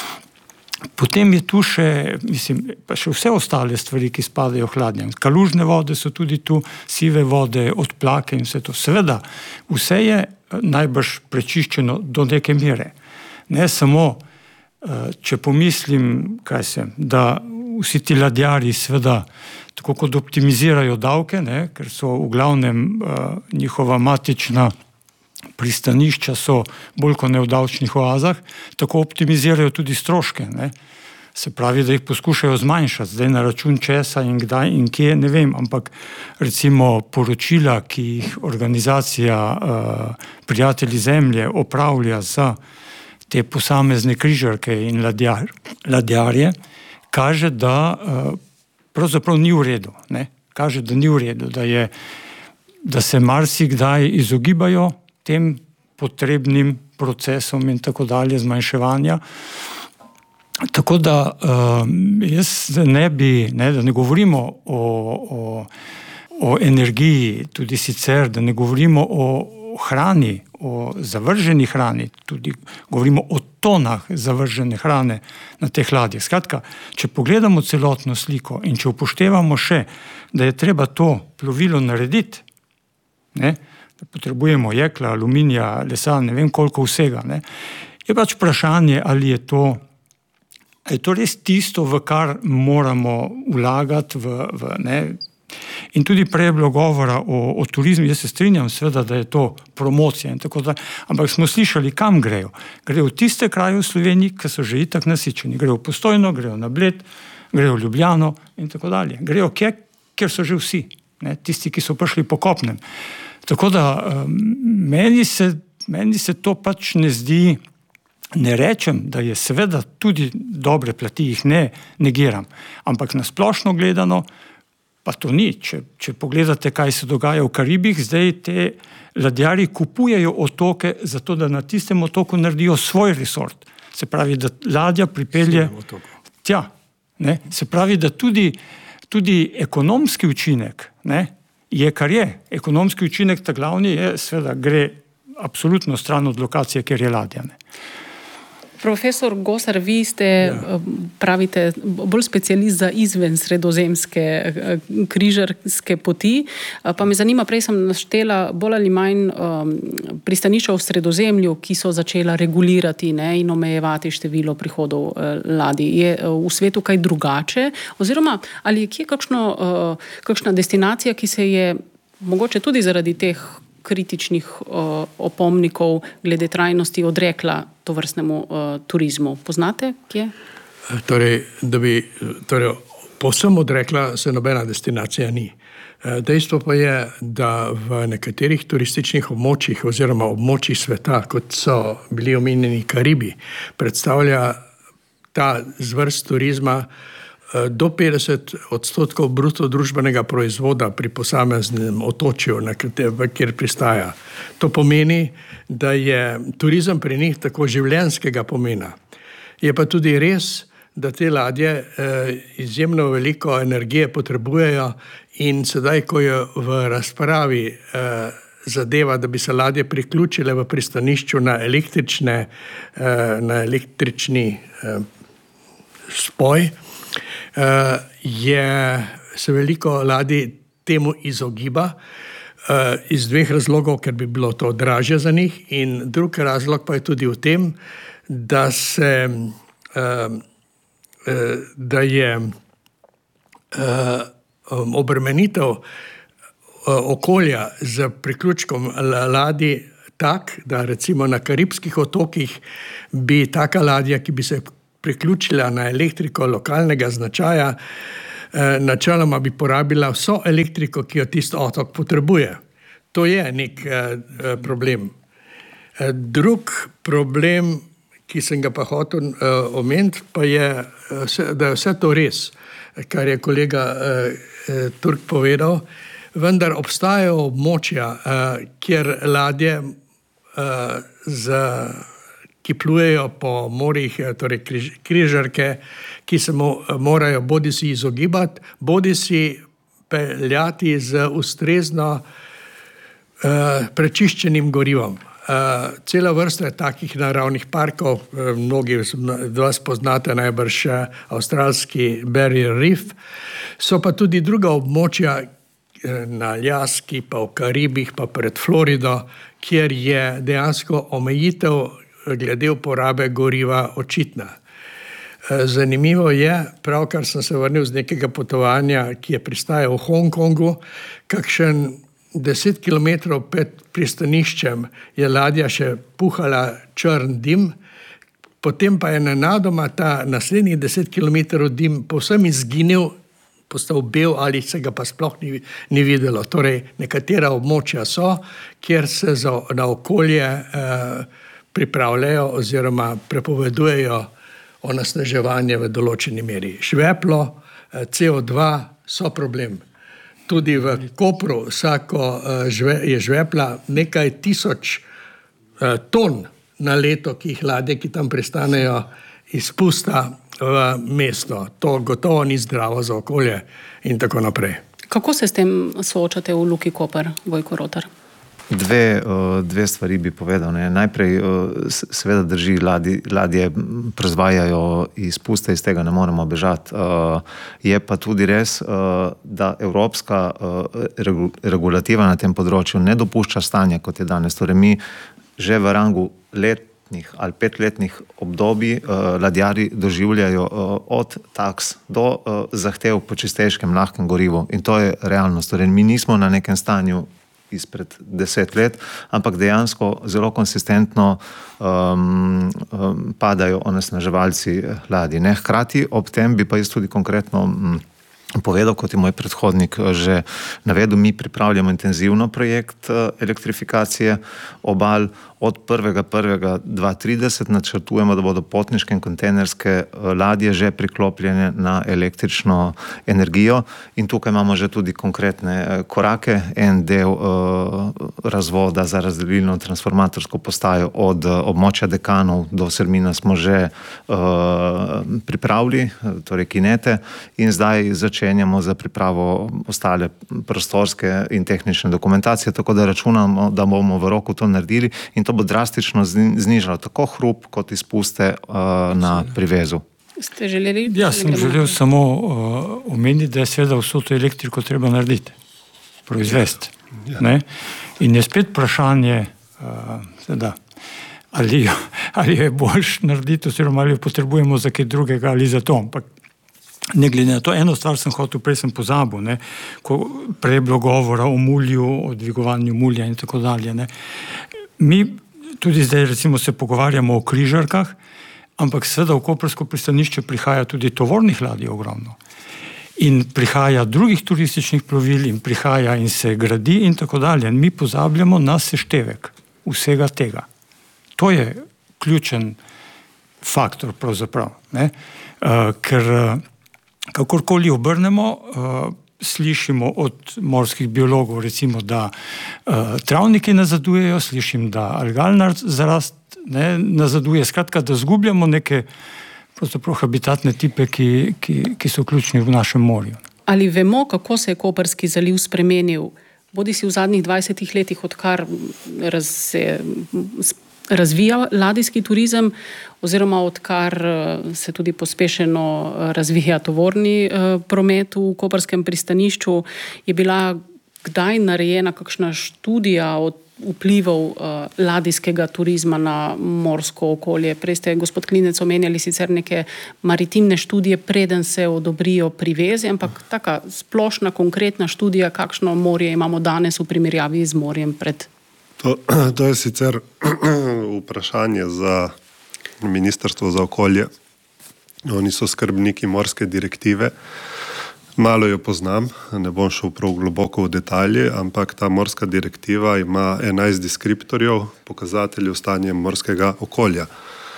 D: Potem je tu še, mislim, pa še vse ostale stvari, ki spadajo hladnjem. Kalužne vode so tudi tu, sive vode, odplake in vse to. Seveda, vse je najbrž prečiščeno do neke mere. Ne samo, če pomislim, kaj se, da vsi ti ladjarji seveda tako kot optimizirajo davke, ne, ker so v glavnem uh, njihova matična pristanišča so bolj kot ne v davčnih oazah, tako optimizirajo tudi stroške. Ne. Se pravi, da jih poskušajo zmanjšati, zdaj na račun česa in kdaj in kje, ne vem, ampak recimo poročila, ki jih organizacija uh, Prijatelji zemlje opravlja za te posamezne križarke in ladjar, ladjarje, kaže, da uh, pravzaprav ni v redu. Ne? Kaže, da ni v redu, da, je, da se marsikdaj izogibajo tem potrebnim procesom in tako dalje zmanjševanja. Tako da um, jaz ne bi, ne, da ne govorimo o, o, o energiji, tudi sicer, da ne govorimo o hrani, o zavrženi hrani, tudi govorimo o tonah zavržene hrane na teh ladjah. Skratka, če pogledamo celotno sliko in če upoštevamo še, da je treba to plovilo narediti, ne, da potrebujemo jekla, aluminija, lesa, ne vem koliko vsega, ne, je pač vprašanje, ali je to, je to res tisto, v kar moramo vlagati, v, v, ne. In tudi prej je bilo govora o, o turizmu, jaz se strinjam seveda, da je to promocija in tako da, ampak smo slišali, kam grejo. Grejo v tiste kraje v Sloveniji, ki so že itak nasičeni. Grejo v Postojno, grejo na Bled, grejo v Ljubljano in tako dalje. Grejo kje, kjer so že vsi, ne, tisti, ki so prišli po kopnem. Tako da meni se, meni se to pač ne zdi, ne rečem, da je seveda tudi dobre plati, jih ne negiram, ampak na splošno gledano pa to ni. Če, če pogledate, kaj se dogaja v Karibih, zdaj te ladjarji kupujejo otoke zato, da na tistem otoku naredijo svoj resort. Se pravi, da ladja pripelje tja. Ne? Se pravi, da tudi, tudi ekonomski učinek, ne, je, kar je. Ekonomski učinek, ta glavni je, seveda gre absolutno stran od lokacije, kjer je ladja. Ne.
A: Profesor Gosar, vi ste, ja. pravite, bolj specialist za izven sredozemske križarske poti, pa me zanima, prej sem naštela bolj ali manj um, pristanišča v Sredozemlju, ki so začela regulirati, ne, in omejevati število prihodov uh, ladij. Je uh, v svetu kaj drugače? Oziroma, ali je kje kakšno, uh, kakšna destinacija, ki se je mogoče tudi zaradi teh kritičnih uh, opomnikov glede trajnosti odrekla to vrstnemu uh, turizmu. Poznate, kje?
E: Torej, da bi torej, povsem odrekla, se nobena destinacija ni. Dejstvo pa je, da v nekaterih turističnih območjih oziroma območjih sveta, kot so bili omenjeni Karibi, predstavlja ta zvrst turizma do petdeset odstotkov bruto družbenega proizvoda pri posameznem otočju, na kjer pristaja. To pomeni, da je turizem pri njih tako življenjskega pomena. Je pa tudi res, da te ladje eh, izjemno veliko energije potrebujejo in sedaj, ko je v razpravi eh, zadeva, da bi se ladje priključile v pristanišču na električne, eh, na električni eh, spoj, Uh, je se veliko ladij temu izogiba uh, iz dveh razlogov, ker bi bilo to dražje za njih, in drugi razlog pa je tudi v tem, da se uh, uh, da je uh, obremenitev uh, okolja z priključkom ladij tak, da recimo na Karibskih otokih bi taka ladja, ki bi se priključila na elektriko lokalnega značaja, načeloma bi porabila vso elektriko, ki jo tisti otok potrebuje. To je nek problem. Drug problem, ki sem ga pa hotel omeniti, pa je, da je vse to res, kar je kolega Turk povedal, vendar obstajajo območja, kjer ladje, ki plujejo po morjih, torej križarke, ki se morajo bodisi izogibati, bodisi peljati z ustrezno prečiščenim gorivom. Cela vrsta takih naravnih parkov, mnogi od vas poznate najbrž avstralski Barrier Reef, so pa tudi druga območja na Aljaski, pa v Karibih, pa pred Florido, kjer je dejansko omejitev glede uporabe goriva očitna. Zanimivo je, pravkar sem se vrnil z nekega potovanja, ki je pristajal v Hongkongu, kakšen deset kilometrov pred pristaniščem je ladja še puhala črn dim, potem pa je nenadoma ta naslednjih deset kilometrov dim povsem izginil, postal bel ali se ga pa sploh ni, ni videlo. Torej, nekatera območja so, kjer se za, na okolje eh, pripravljajo oziroma prepovedujejo onesnaževanje v določeni meri. Žveplo, eh, C O dva so problem. Tudi v Kopru vsako žve, je žvepla nekaj tisoč eh, ton na leto, ki jih ladje, ki tam pristanejo, izpusta v mesto. To gotovo ni zdravo za okolje in tako naprej.
A: Kako se s tem soočate v Luki Koper, Vojko Rotar?
F: Dve, dve stvari bi povedal. Ne. Najprej seveda drži, ladje, ladje proizvajajo izpuste, iz tega ne moremo bežati. Je pa tudi res, da evropska regulativa na tem področju ne dopušča stanja, kot je danes. Torej mi že v rangu letnih ali petletnih obdobij ladjarji doživljajo od taks do zahtev po čistejškem lahkem gorivu. In to je realnost. Torej mi nismo na nekem stanju izpred deset let, ampak dejansko zelo konsistentno um, um, padajo onesnaževalci ladij. Ne? Hkrati ob tem bi pa jaz tudi konkretno um, povedal, kot je moj predhodnik že navedel, mi pripravljamo intenzivno projekt elektrifikacije obal. Od prvega prvega dva tisoč trideset načrtujemo, da bodo potniške in kontejnerske ladje že priklopljene na električno energijo in tukaj imamo že tudi konkretne korake. En del uh, razvoda za razdelilno transformatorsko postajo od uh, območja Dekanov do Sermina smo že uh, pripravili, torej kinete, in zdaj začenjamo za pripravo ostale prostorske in tehnične dokumentacije, tako da računamo, da bomo v roku to naredili in to bo drastično znižalo tako hrup kot izpuste uh, na privezu.
A: Ste želeli?
D: Ja, sem želel samo uh, omeniti, da je seveda vso to elektriko treba narediti, proizvesti. Ja. Ne? In je spet vprašanje, uh, seveda, ali, ali je boljš narediti, oziroma ali jo potrebujemo za kaj drugega ali za to. Ampak ne glede na to, eno stvar sem hotel, prej sem pozabil, ne, ko prej je bilo govora o mulju, o dvigovanju mulja in tako dalje. Ne. Mi tudi zdaj recimo se pogovarjamo o križarkah, ampak seveda v koprsko pristanišče prihaja tudi tovornih ladij ogromno. In prihaja drugih turističnih plovil in prihaja in se gradi in tako dalje. Mi pozabljamo na seštevek vsega tega. To je ključen faktor pravzaprav, ne, uh, ker uh, kakorkoli obrnemo, uh, slišimo od morskih biologov, recimo, da uh, travniki nazadujejo, slišim, da algalna zarast ne, nazaduje, skratka, da zgubljamo neke pravzaprav habitatne tipe, ki, ki, ki so ključni v našem morju.
A: Ali vemo, kako se je Koprski zaliv spremenil, bodi si v zadnjih dvajsetih letih, odkar raz, se razvija ladijski turizem, oziroma odkar se tudi pospešeno razvija tovorni promet v koprskem pristanišču, je bila kdaj narejena kakšna študija o vplivov ladijskega turizma na morsko okolje? Prej ste, gospod Klinec, omenjali sicer neke maritimne študije, preden se odobrijo priveze, ampak taka splošna, konkretna študija, kakšno morje imamo danes v primerjavi z morjem pred
C: To, to je sicer vprašanje za Ministrstvo za okolje. Oni so skrbniki morske direktive. Malo jo poznam, ne bom šel prav globoko v detalje, ampak ta morska direktiva ima enajst deskriptorjev, pokazateljev stanja morskega okolja.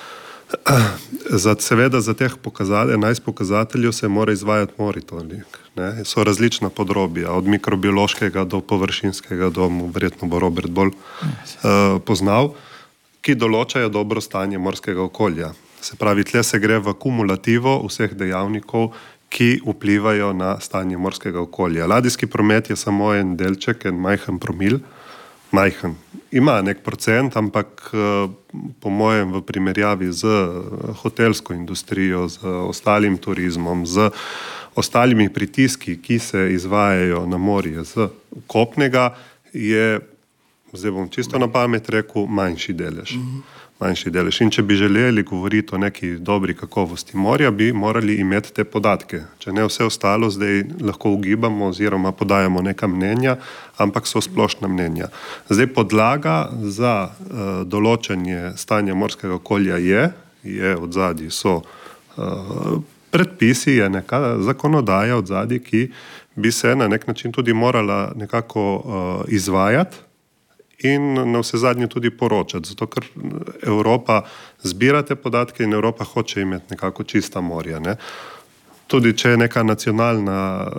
C: Za, seveda za teh pokazatelj, enajst pokazateljev se mora izvajati monitoring. Ne? So različna podrobja, od mikrobiološkega do površinskega, do verjetno bo Robert bolj uh, poznal, ki določajo dobro stanje morskega okolja. Se pravi, tle se gre v kumulativo vseh dejavnikov, ki vplivajo na stanje morskega okolja. Ladijski promet je samo en delček, en majhen promil, majhen. Ima nek procent, ampak po mojem v primerjavi z hotelsko industrijo, z ostalim turizmom, z ostalimi pritiski, ki se izvajajo na morje z kopnega, je, zdaj bom čisto na pamet rekel, manjši delež. Mm-hmm. manjši delež. In če bi želeli govoriti o neki dobri kakovosti morja, bi morali imeti te podatke. Če ne vse ostalo, zdaj lahko ugibamo oziroma podajamo neka mnenja, ampak so splošna mnenja. Zdaj podlaga za uh, določanje stanja morskega okolja je, je od zadnji so uh, predpisi, je neka zakonodaja od zadnji, ki bi se na nek način tudi morala nekako uh, izvajati in na vse zadnje tudi poročati, zato ker Evropa zbira te podatke in Evropa hoče imeti nekako čista morja. Ne? Tudi če neka nacionalna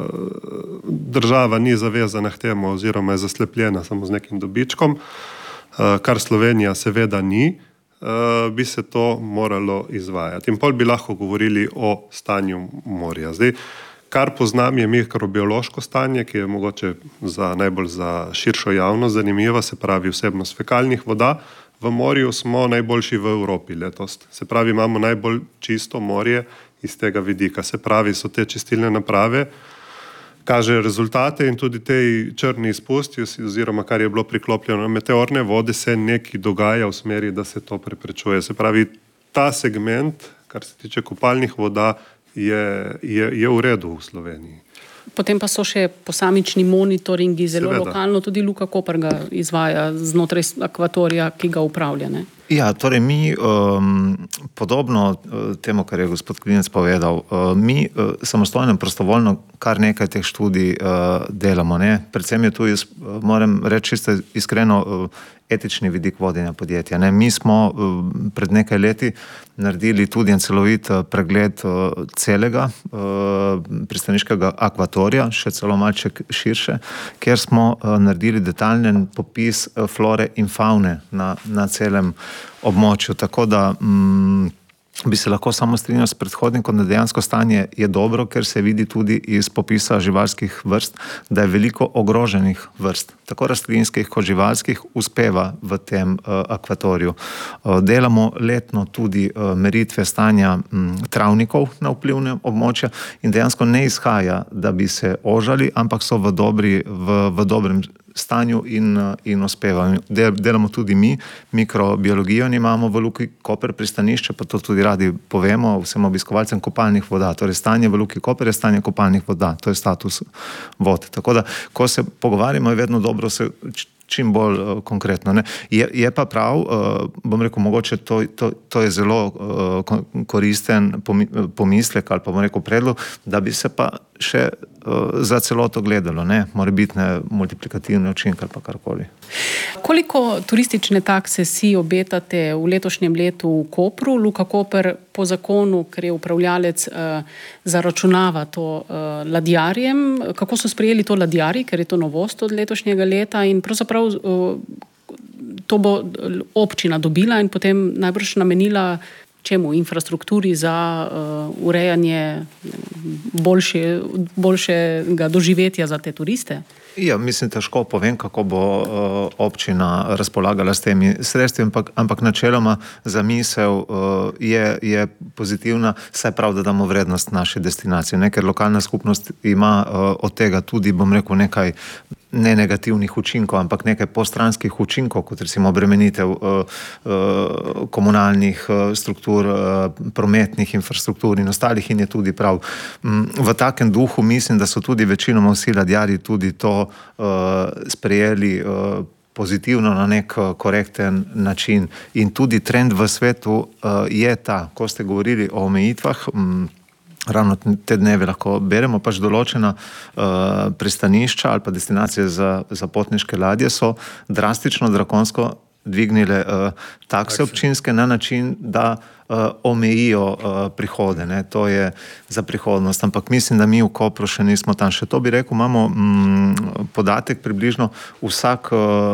C: država ni zavezana k temu oziroma je zaslepljena samo z nekim dobičkom, kar Slovenija seveda ni, bi se to moralo izvajati. In pol bi lahko govorili o stanju morja. Zdaj, kar poznam je mikrobiološko stanje, ki je mogoče za, najbolj za širšo javnost zanimiva, se pravi vsebnost fekalnih voda. V morju smo najboljši v Evropi letos. Se pravi, imamo najbolj čisto morje iz tega vidika. Se pravi, so te čistilne naprave, kažejo rezultate in tudi tej črni izpusti oziroma kar je bilo priklopljeno na meteorne vode, se nekaj dogaja v smeri, da se to preprečuje. Se pravi, ta segment, kar se tiče kopalnih voda, Je, je, je v redu v Sloveniji.
A: Potem pa so še posamični monitoringi, zelo Seveda. Lokalno, tudi Luka Koper ga izvaja znotraj akvatorija, ki ga upravlja. Ne?
F: Ja, torej mi, um, podobno temu, kar je gospod Klinec povedal, uh, mi uh, samostojno in prostovoljno kar nekaj teh študij uh, delamo. Ne? Predvsem je tu, jaz uh, moram reči čisto iskreno, uh, etični vidik vodenja podjetja. Ne? Mi smo uh, pred nekaj leti naredili tudi en celovit uh, pregled uh, celega uh, pristaniškega akvatorija, še celo malček širše, kjer smo uh, naredili detaljen popis uh, flore in faune na, na celem območju. Tako da mm, bi se lahko samo strinjal s predhodnikom, da dejansko stanje je dobro, ker se vidi tudi iz popisa živalskih vrst, da je veliko ogroženih vrst, tako rastlinskih kot živalskih, uspeva v tem uh, akvatoriju. Uh, delamo letno tudi uh, meritve stanja um, travnikov na vplivnem območju in dejansko ne izhaja, da bi se ožali, ampak so v, dobri, v, v dobrem stanju in, in uspevajo. Del, delamo tudi mi, mikrobiologijo imamo v Luki Koper pristanišče, pa to tudi radi povemo vsem obiskovalcem kopalnih voda. Torej, stanje v Luki Koper je stanje kopalnih voda, to je status vod. Tako da, ko se pogovarjamo, je vedno dobro se čim bolj uh, konkretno. Ne? Je, je pa prav, uh, bom rekel, mogoče to, to, to je zelo uh, koristen pomislek ali pa bom rekel predlog, da bi se pa še uh, za celoto gledalo, ne? Morebitne multiplikativne učinke ali pa karkoli.
A: Koliko turistične takse si obetate v letošnjem letu v Kopru? Luka Koper po zakonu, ker je upravljalec, uh, zaračunava to uh, ladjarjem. Kako so sprejeli to ladjarji, ker je to novost od letošnjega leta in pravzaprav to bo občina dobila in potem najbrž namenila čemu? Infrastrukturi za uh, urejanje boljše, boljšega doživetja za te turiste?
F: Ja, mislim, težko povem, kako bo uh, občina razpolagala s temi sredstvi, ampak, ampak načeloma zamisel uh, je, je pozitivna, saj prav, da damo vrednost naše destinacije, ne? Ker lokalna skupnost ima uh, od tega tudi, bom rekel, nekaj ne negativnih učinkov, ampak nekaj postranskih učinkov, kot recimo obremenitev uh, uh, komunalnih uh, struktur, uh, prometnih infrastruktur in ostalih in je tudi prav. Um, v takem duhu mislim, da so tudi večinoma vsi ladjarji tudi to uh, sprejeli uh, pozitivno na nek korekten način. In tudi trend v svetu je ta, ko ste govorili o omejitvah, ravno te dneve lahko beremo, pač določena pristanišča ali pa destinacije za, za potniške ladje so drastično, drakonsko dvignile takse občinske na način, da omejijo prihode. Ne? To je za prihodnost. Ampak mislim, da mi v Kopru še nismo tam. Še to bi rekel, imamo mm, podatek približno vsak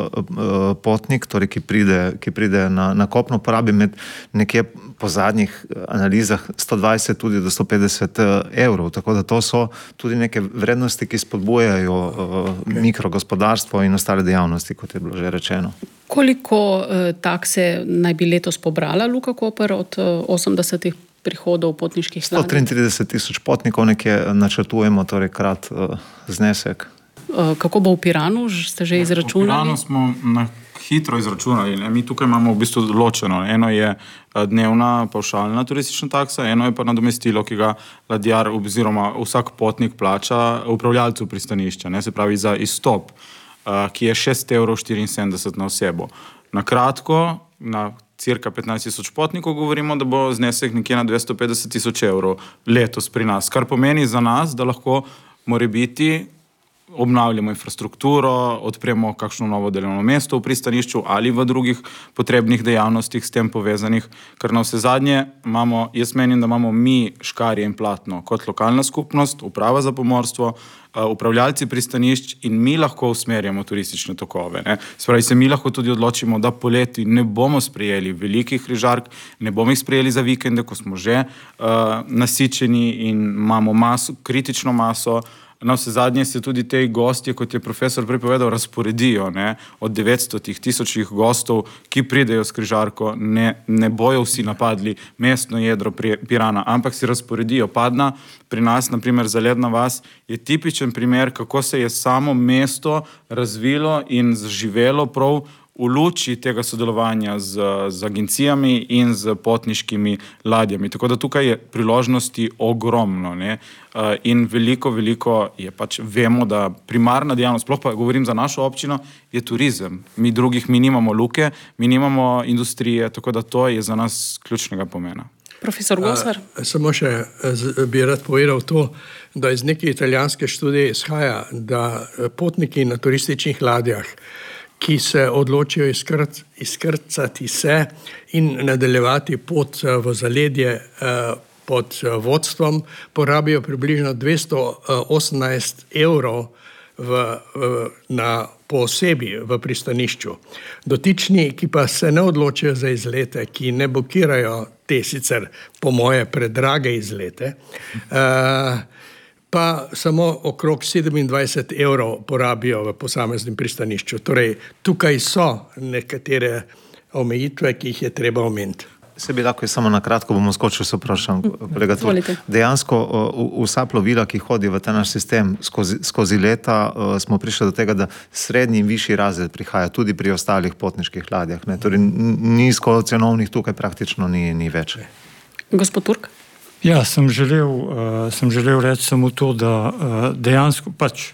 F: uh, potnik, torej, ki pride, ki pride na, na kopno, porabi med nekje po zadnjih analizah sto dvajset tudi do sto petdeset evrov. Tako da to so tudi neke vrednosti, ki spodbujajo uh, mikrogospodarstvo in ostale dejavnosti, kot je bilo že rečeno.
A: Koliko uh, takse naj bi letos pobrala Luka Koper od osemdesetih prihodov potniških ladij?
F: sto triintrideset tisoč potnikov nekje načrtujemo, torej krat uh, znesek.
A: Uh, kako bo v Piranu, ste že izračunali?
B: V Piranu smo na hitro izračunali. Ne? Mi tukaj imamo v bistvu ločeno. Eno je dnevna pavšalna turistična taksa, eno je pa nadomestilo, ki ga ladjar oziroma vsak potnik plača upravljalcu pristanišča, ne? Se pravi za izstop, uh, ki je šest evrov štiriinsedemdeset na osebo. Na kratko, na cirka petnajst tisoč potnikov govorimo, da bo znesek nekje na dvesto petdeset tisoč evrov letos pri nas, kar pomeni za nas, da lahko morebiti obnavljamo infrastrukturo, odpremo kakšno novo delovno mesto v pristanišču ali v drugih potrebnih dejavnostih s tem povezanih, ker na vse zadnje imamo, jaz menim, da imamo mi škarje in platno kot lokalna skupnost, uprava za pomorstvo, upravljalci pristanišč in mi lahko usmerjamo turistične tokove. Ne? Spravi se mi lahko tudi odločimo, da poleti ne bomo sprejeli velikih križark, ne bomo jih sprejeli za vikende, ko smo že uh, nasičeni in imamo maso, kritično maso. Na vse zadnje se tudi te gostje, kot je profesor prepovedal, razporedijo. Ne? Od devetsto tisočih gostov, ki pridejo s križarko, ne, ne bojo vsi napadli mestno jedro Pirana, ampak si razporedijo. Padna pri nas, naprimer Zaledna vas, je tipičen primer, kako se je samo mesto razvilo in zaživelo prav v luči tega sodelovanja z, z agencijami in z potniškimi ladjami. Tako da tukaj je priložnosti ogromno, ne? In veliko, veliko je pač, vemo, da primarna dejavnost, sploh pa govorim za našo občino, je turizem. Mi drugih, mi nimamo luke, mi nimamo industrije, tako da to je za nas ključnega pomena.
A: Profesor Gosar?
E: A, samo še bi rad povedal to, da iz neke italijanske študije izhaja, da potniki na turističnih ladjah, ki se odločijo izkrc, izkrcati se in nadaljevati pot v zaledje pod vodstvom, porabijo približno dvesto osemnajst evrov v, v, na, po osebi v pristanišču. Dotični, ki pa se ne odločijo za izlete, ki ne blokirajo te sicer po moje predrage izlete, uh, pa samo okrog sedemindvajset evrov porabijo v posameznem pristanišču. Torej, tukaj so nekatere omejitve, ki jih je treba omeniti.
F: Se bi lahko samo na kratko, bomo skočili, se vprašam, kolega Tur. Dejansko vsa plovila, ki hodijo v ta naš sistem skozi, skozi leta, smo prišli do tega, da srednji in višji razred prihaja tudi pri ostalih potniških ladjah. Ne? Torej, nizkocenovnih tukaj praktično ni, ni več.
A: Gospod Turk?
D: Ja, sem želel, uh, sem želel reči samo to, da uh, dejansko pač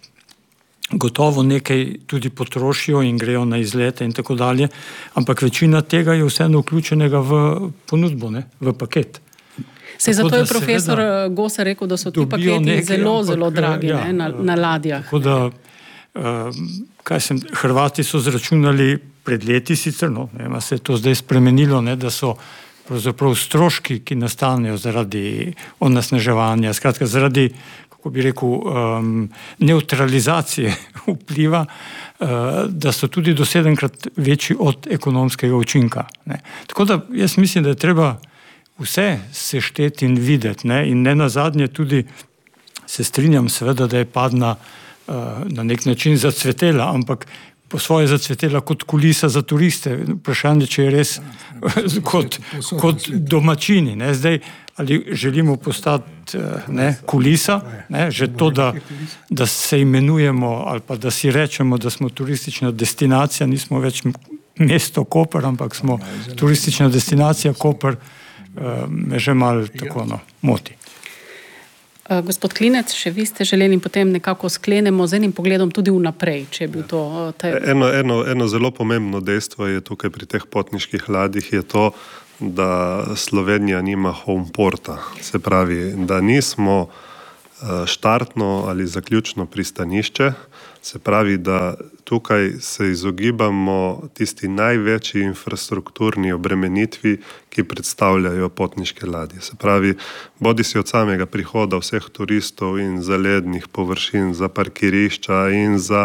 D: gotovo nekaj tudi potrošijo in grejo na izlete in tako dalje, ampak večina tega je vseeno vključenega v ponudbo, ne, v paket.
A: Se zato je profesor Gosar rekel, da so ti paketi nekaj, zelo, ampak, zelo dragi, ja, ne, na, na ladjah.
D: Tako da, uh, kaj sem, Hrvati so zračunali pred leti sicer, no, ne, se je to zdaj spremenilo, ne, da so pravzaprav stroški, ki nastanejo zaradi onesnaževanja, skratka zaradi, kako bi rekel, um, neutralizacije vpliva, uh, da so tudi do sedemkrat večji od ekonomskega učinka. Ne. Tako da jaz mislim, da je treba vse sešteti in videti, ne, in ne nazadnje tudi se strinjam seveda, da je Padna uh, na nek način zacvetela, ampak po svoje zacvetela kot kulisa za turiste. Vprašanje, če je res kot, kot domačini. Ne? Zdaj, ali želimo postati ne, kulisa, ne? Že to, da, da se imenujemo ali pa da si rečemo, da smo turistična destinacija, nismo več mesto Koper, ampak smo turistična destinacija Koper, me že malo tako no, moti.
A: Gospod Klinec, še vi ste želeli in potem nekako sklenemo z enim pogledom tudi vnaprej, če je bil to... Te...
C: Eno, eno, eno zelo pomembno dejstvo je tukaj pri teh potniških ladjih je to, da Slovenija nima homeporta. Se pravi, da nismo štartno ali zaključno pristanišče, se pravi, da tukaj se izogibamo tisti največji infrastrukturni obremenitvi, ki predstavljajo potniške ladje. Se pravi, bodi si od samega prihoda vseh turistov in zalednih površin za parkirišča in za,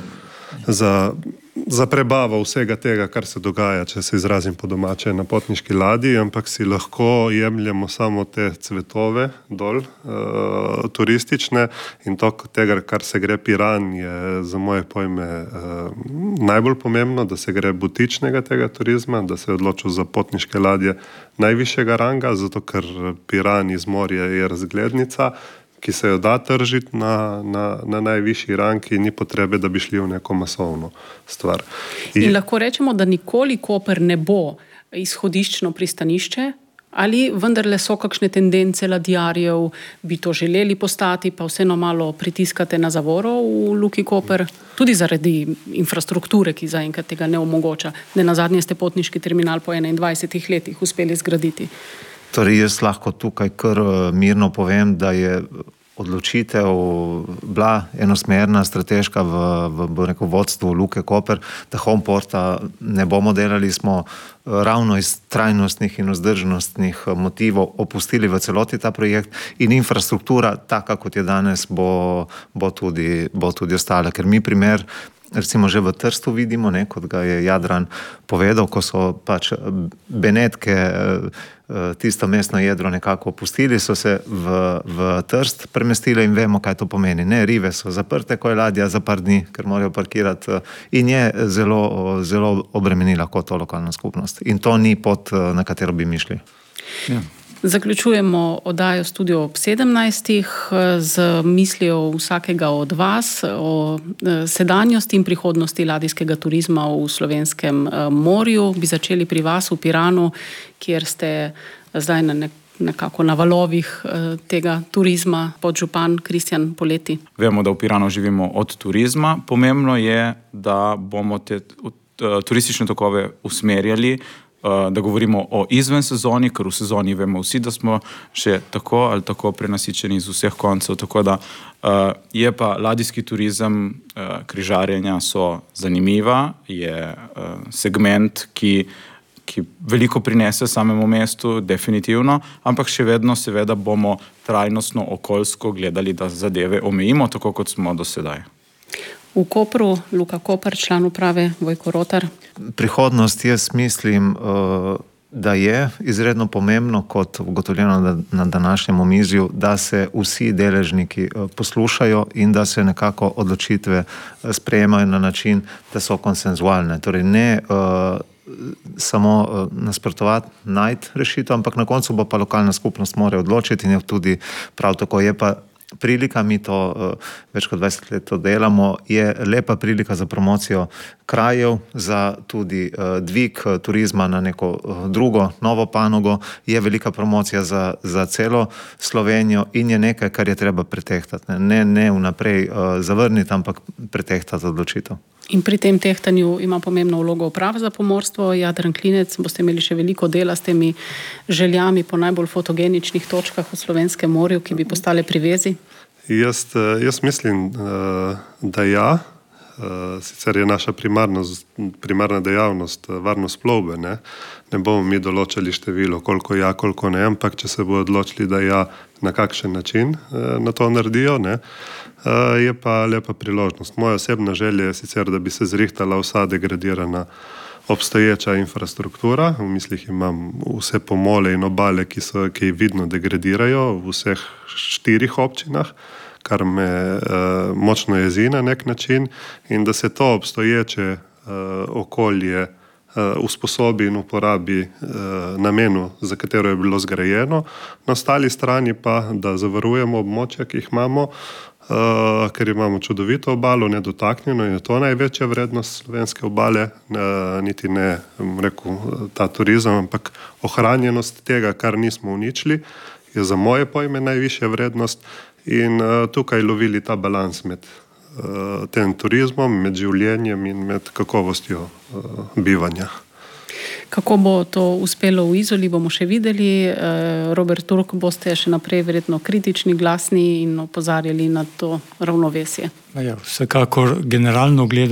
C: za, za prebavo vsega tega, kar se dogaja, če se izrazim po domače, na potniški ladji, ampak si lahko jemljemo samo te cvetove dol, uh, turistične in to tega, kar se gre Piran, je za moje pojme uh, najbolj pomembno, da se gre butičnega tega turizma, da se je odločil za potniške ladje najvišjega ranga, zato ker Piran iz morja je razglednica, ki se jo da tržiti na, na, na najvišji rang in ni potrebe, da bi šli v neko masovno stvar.
A: In, in lahko rečemo, da nikoli Koper ne bo izhodiščno pristanišče, ali vendarle so kakšne tendence ladjarjev, bi to želeli postati, pa vseeno malo pritiskate na zavoro v Luki Koper, tudi zaradi infrastrukture, ki zaenkrat tega ne omogoča. Ne nazadnje ste potniški terminal po enaindvajsetih letih uspeli zgraditi.
F: Torej, jaz lahko tukaj kar mirno povem, da je odločitev bila enosmerna, strateška v, v, v neko vodstvu Luke Koper, da homeporta ne bomo delali, smo ravno iz trajnostnih in vzdržnostnih motivov opustili v celoti ta projekt in infrastruktura, taka kot je danes, bo, bo, tudi, bo tudi ostala. Ker mi primer recimo že v Trstu vidimo, ne, kot ga je Jadran povedal, ko so pač Benetke tisto mestno jedro nekako opustili, so se v, v Trst premestile in vemo, kaj to pomeni. Ne, rive so zaprte, ko je ladja za par dni, ker morajo parkirati in je zelo, zelo obremenila kot to lokalna skupnost. In to ni pot, na katero bi mišli.
A: Ja. Zaključujemo oddajo Studio ob sedemnajstih z mislijo vsakega od vas o sedanjosti in prihodnosti ladijskega turizma v slovenskem morju. Bi začeli pri vas v Piranu, kjer ste zdaj na nek, nekako na valovih tega turizma, podžupan Kristjan Poleti.
B: Vemo, da v Piranu živimo od turizma. Pomembno je, da bomo te turistične tokove usmerjali, da govorimo o izven sezoni, ker v sezoni vemo vsi, da smo še tako ali tako prenasičeni iz vseh koncev, tako da uh, je pa ladijski turizem, uh, križarjenja so zanimiva, je uh, segment, ki, ki veliko prinese samemu mestu, definitivno, ampak še vedno seveda bomo trajnostno, okoljsko gledali, da zadeve omejimo, tako kot smo do sedaj.
A: V Kopru, Luka Koper, član uprave Vojko Rotar.
F: Prihodnost, jaz mislim, da je izredno pomembno, kot ugotovljeno na današnjem omizju, da se vsi deležniki poslušajo in da se nekako odločitve sprejemajo na način, da so konsenzualne. Torej ne samo nasprotovati, najti rešitev, ampak na koncu bo pa lokalna skupnost mora odločiti in je tudi prav tako. Je pa prilika, mi to uh, več kot dvajset let to delamo, je lepa prilika za promocijo krajev, za tudi uh, dvig uh, turizma na neko uh, drugo, novo panogo, je velika promocija za, za celo Slovenijo in je nekaj, kar je treba pretehtati. Ne, ne vnaprej uh, zavrniti, ampak pretehtati odločitev.
A: In pri tem tehtanju ima pomembno vlogo uprava za pomorstvo. Jadran Klinec, boste imeli še veliko dela s temi željami po najbolj fotogeničnih točkah v slovenskem morju, ki bi postale privezi?
C: Jaz, jaz mislim, da ja. Sicer je naša primarna, primarna dejavnost varnost plovbe. Ne? ne bomo mi določili število, koliko ja, koliko ne, ampak če se bo odločili, da ja, na kakšen način na to naredijo, ne? Je pa lepa priložnost. Moja osebna želja je sicer, da bi se zrihtala vsa degradirana obstoječa infrastruktura. V mislih imam vse pomole in obale, ki, so, ki vidno degradirajo v vseh štirih občinah, kar me uh, močno jezi na nek način, in da se to obstoječe uh, okolje uh, usposobi in uporabi uh, namenu, za katero je bilo zgrajeno. Na ostali strani pa, da zavarujemo območja, ki jih imamo, Uh, ker imamo čudovito obalo, nedotaknjeno, in je to največja vrednost slovenske obale, uh, niti ne rekel, ta turizem, ampak ohranjenost tega, kar nismo uničili, je za moje pojme najvišja vrednost, in uh, tukaj lovili ta balans med uh, tem turizmom, med življenjem in med kakovostjo uh, bivanja.
A: Kako bo to uspelo v Izoli, bomo še videli. Robert Turk, boste še naprej verjetno kritični, glasni in opozarjali na to ravnovesje.
D: Ja, vsekakor generalno gledano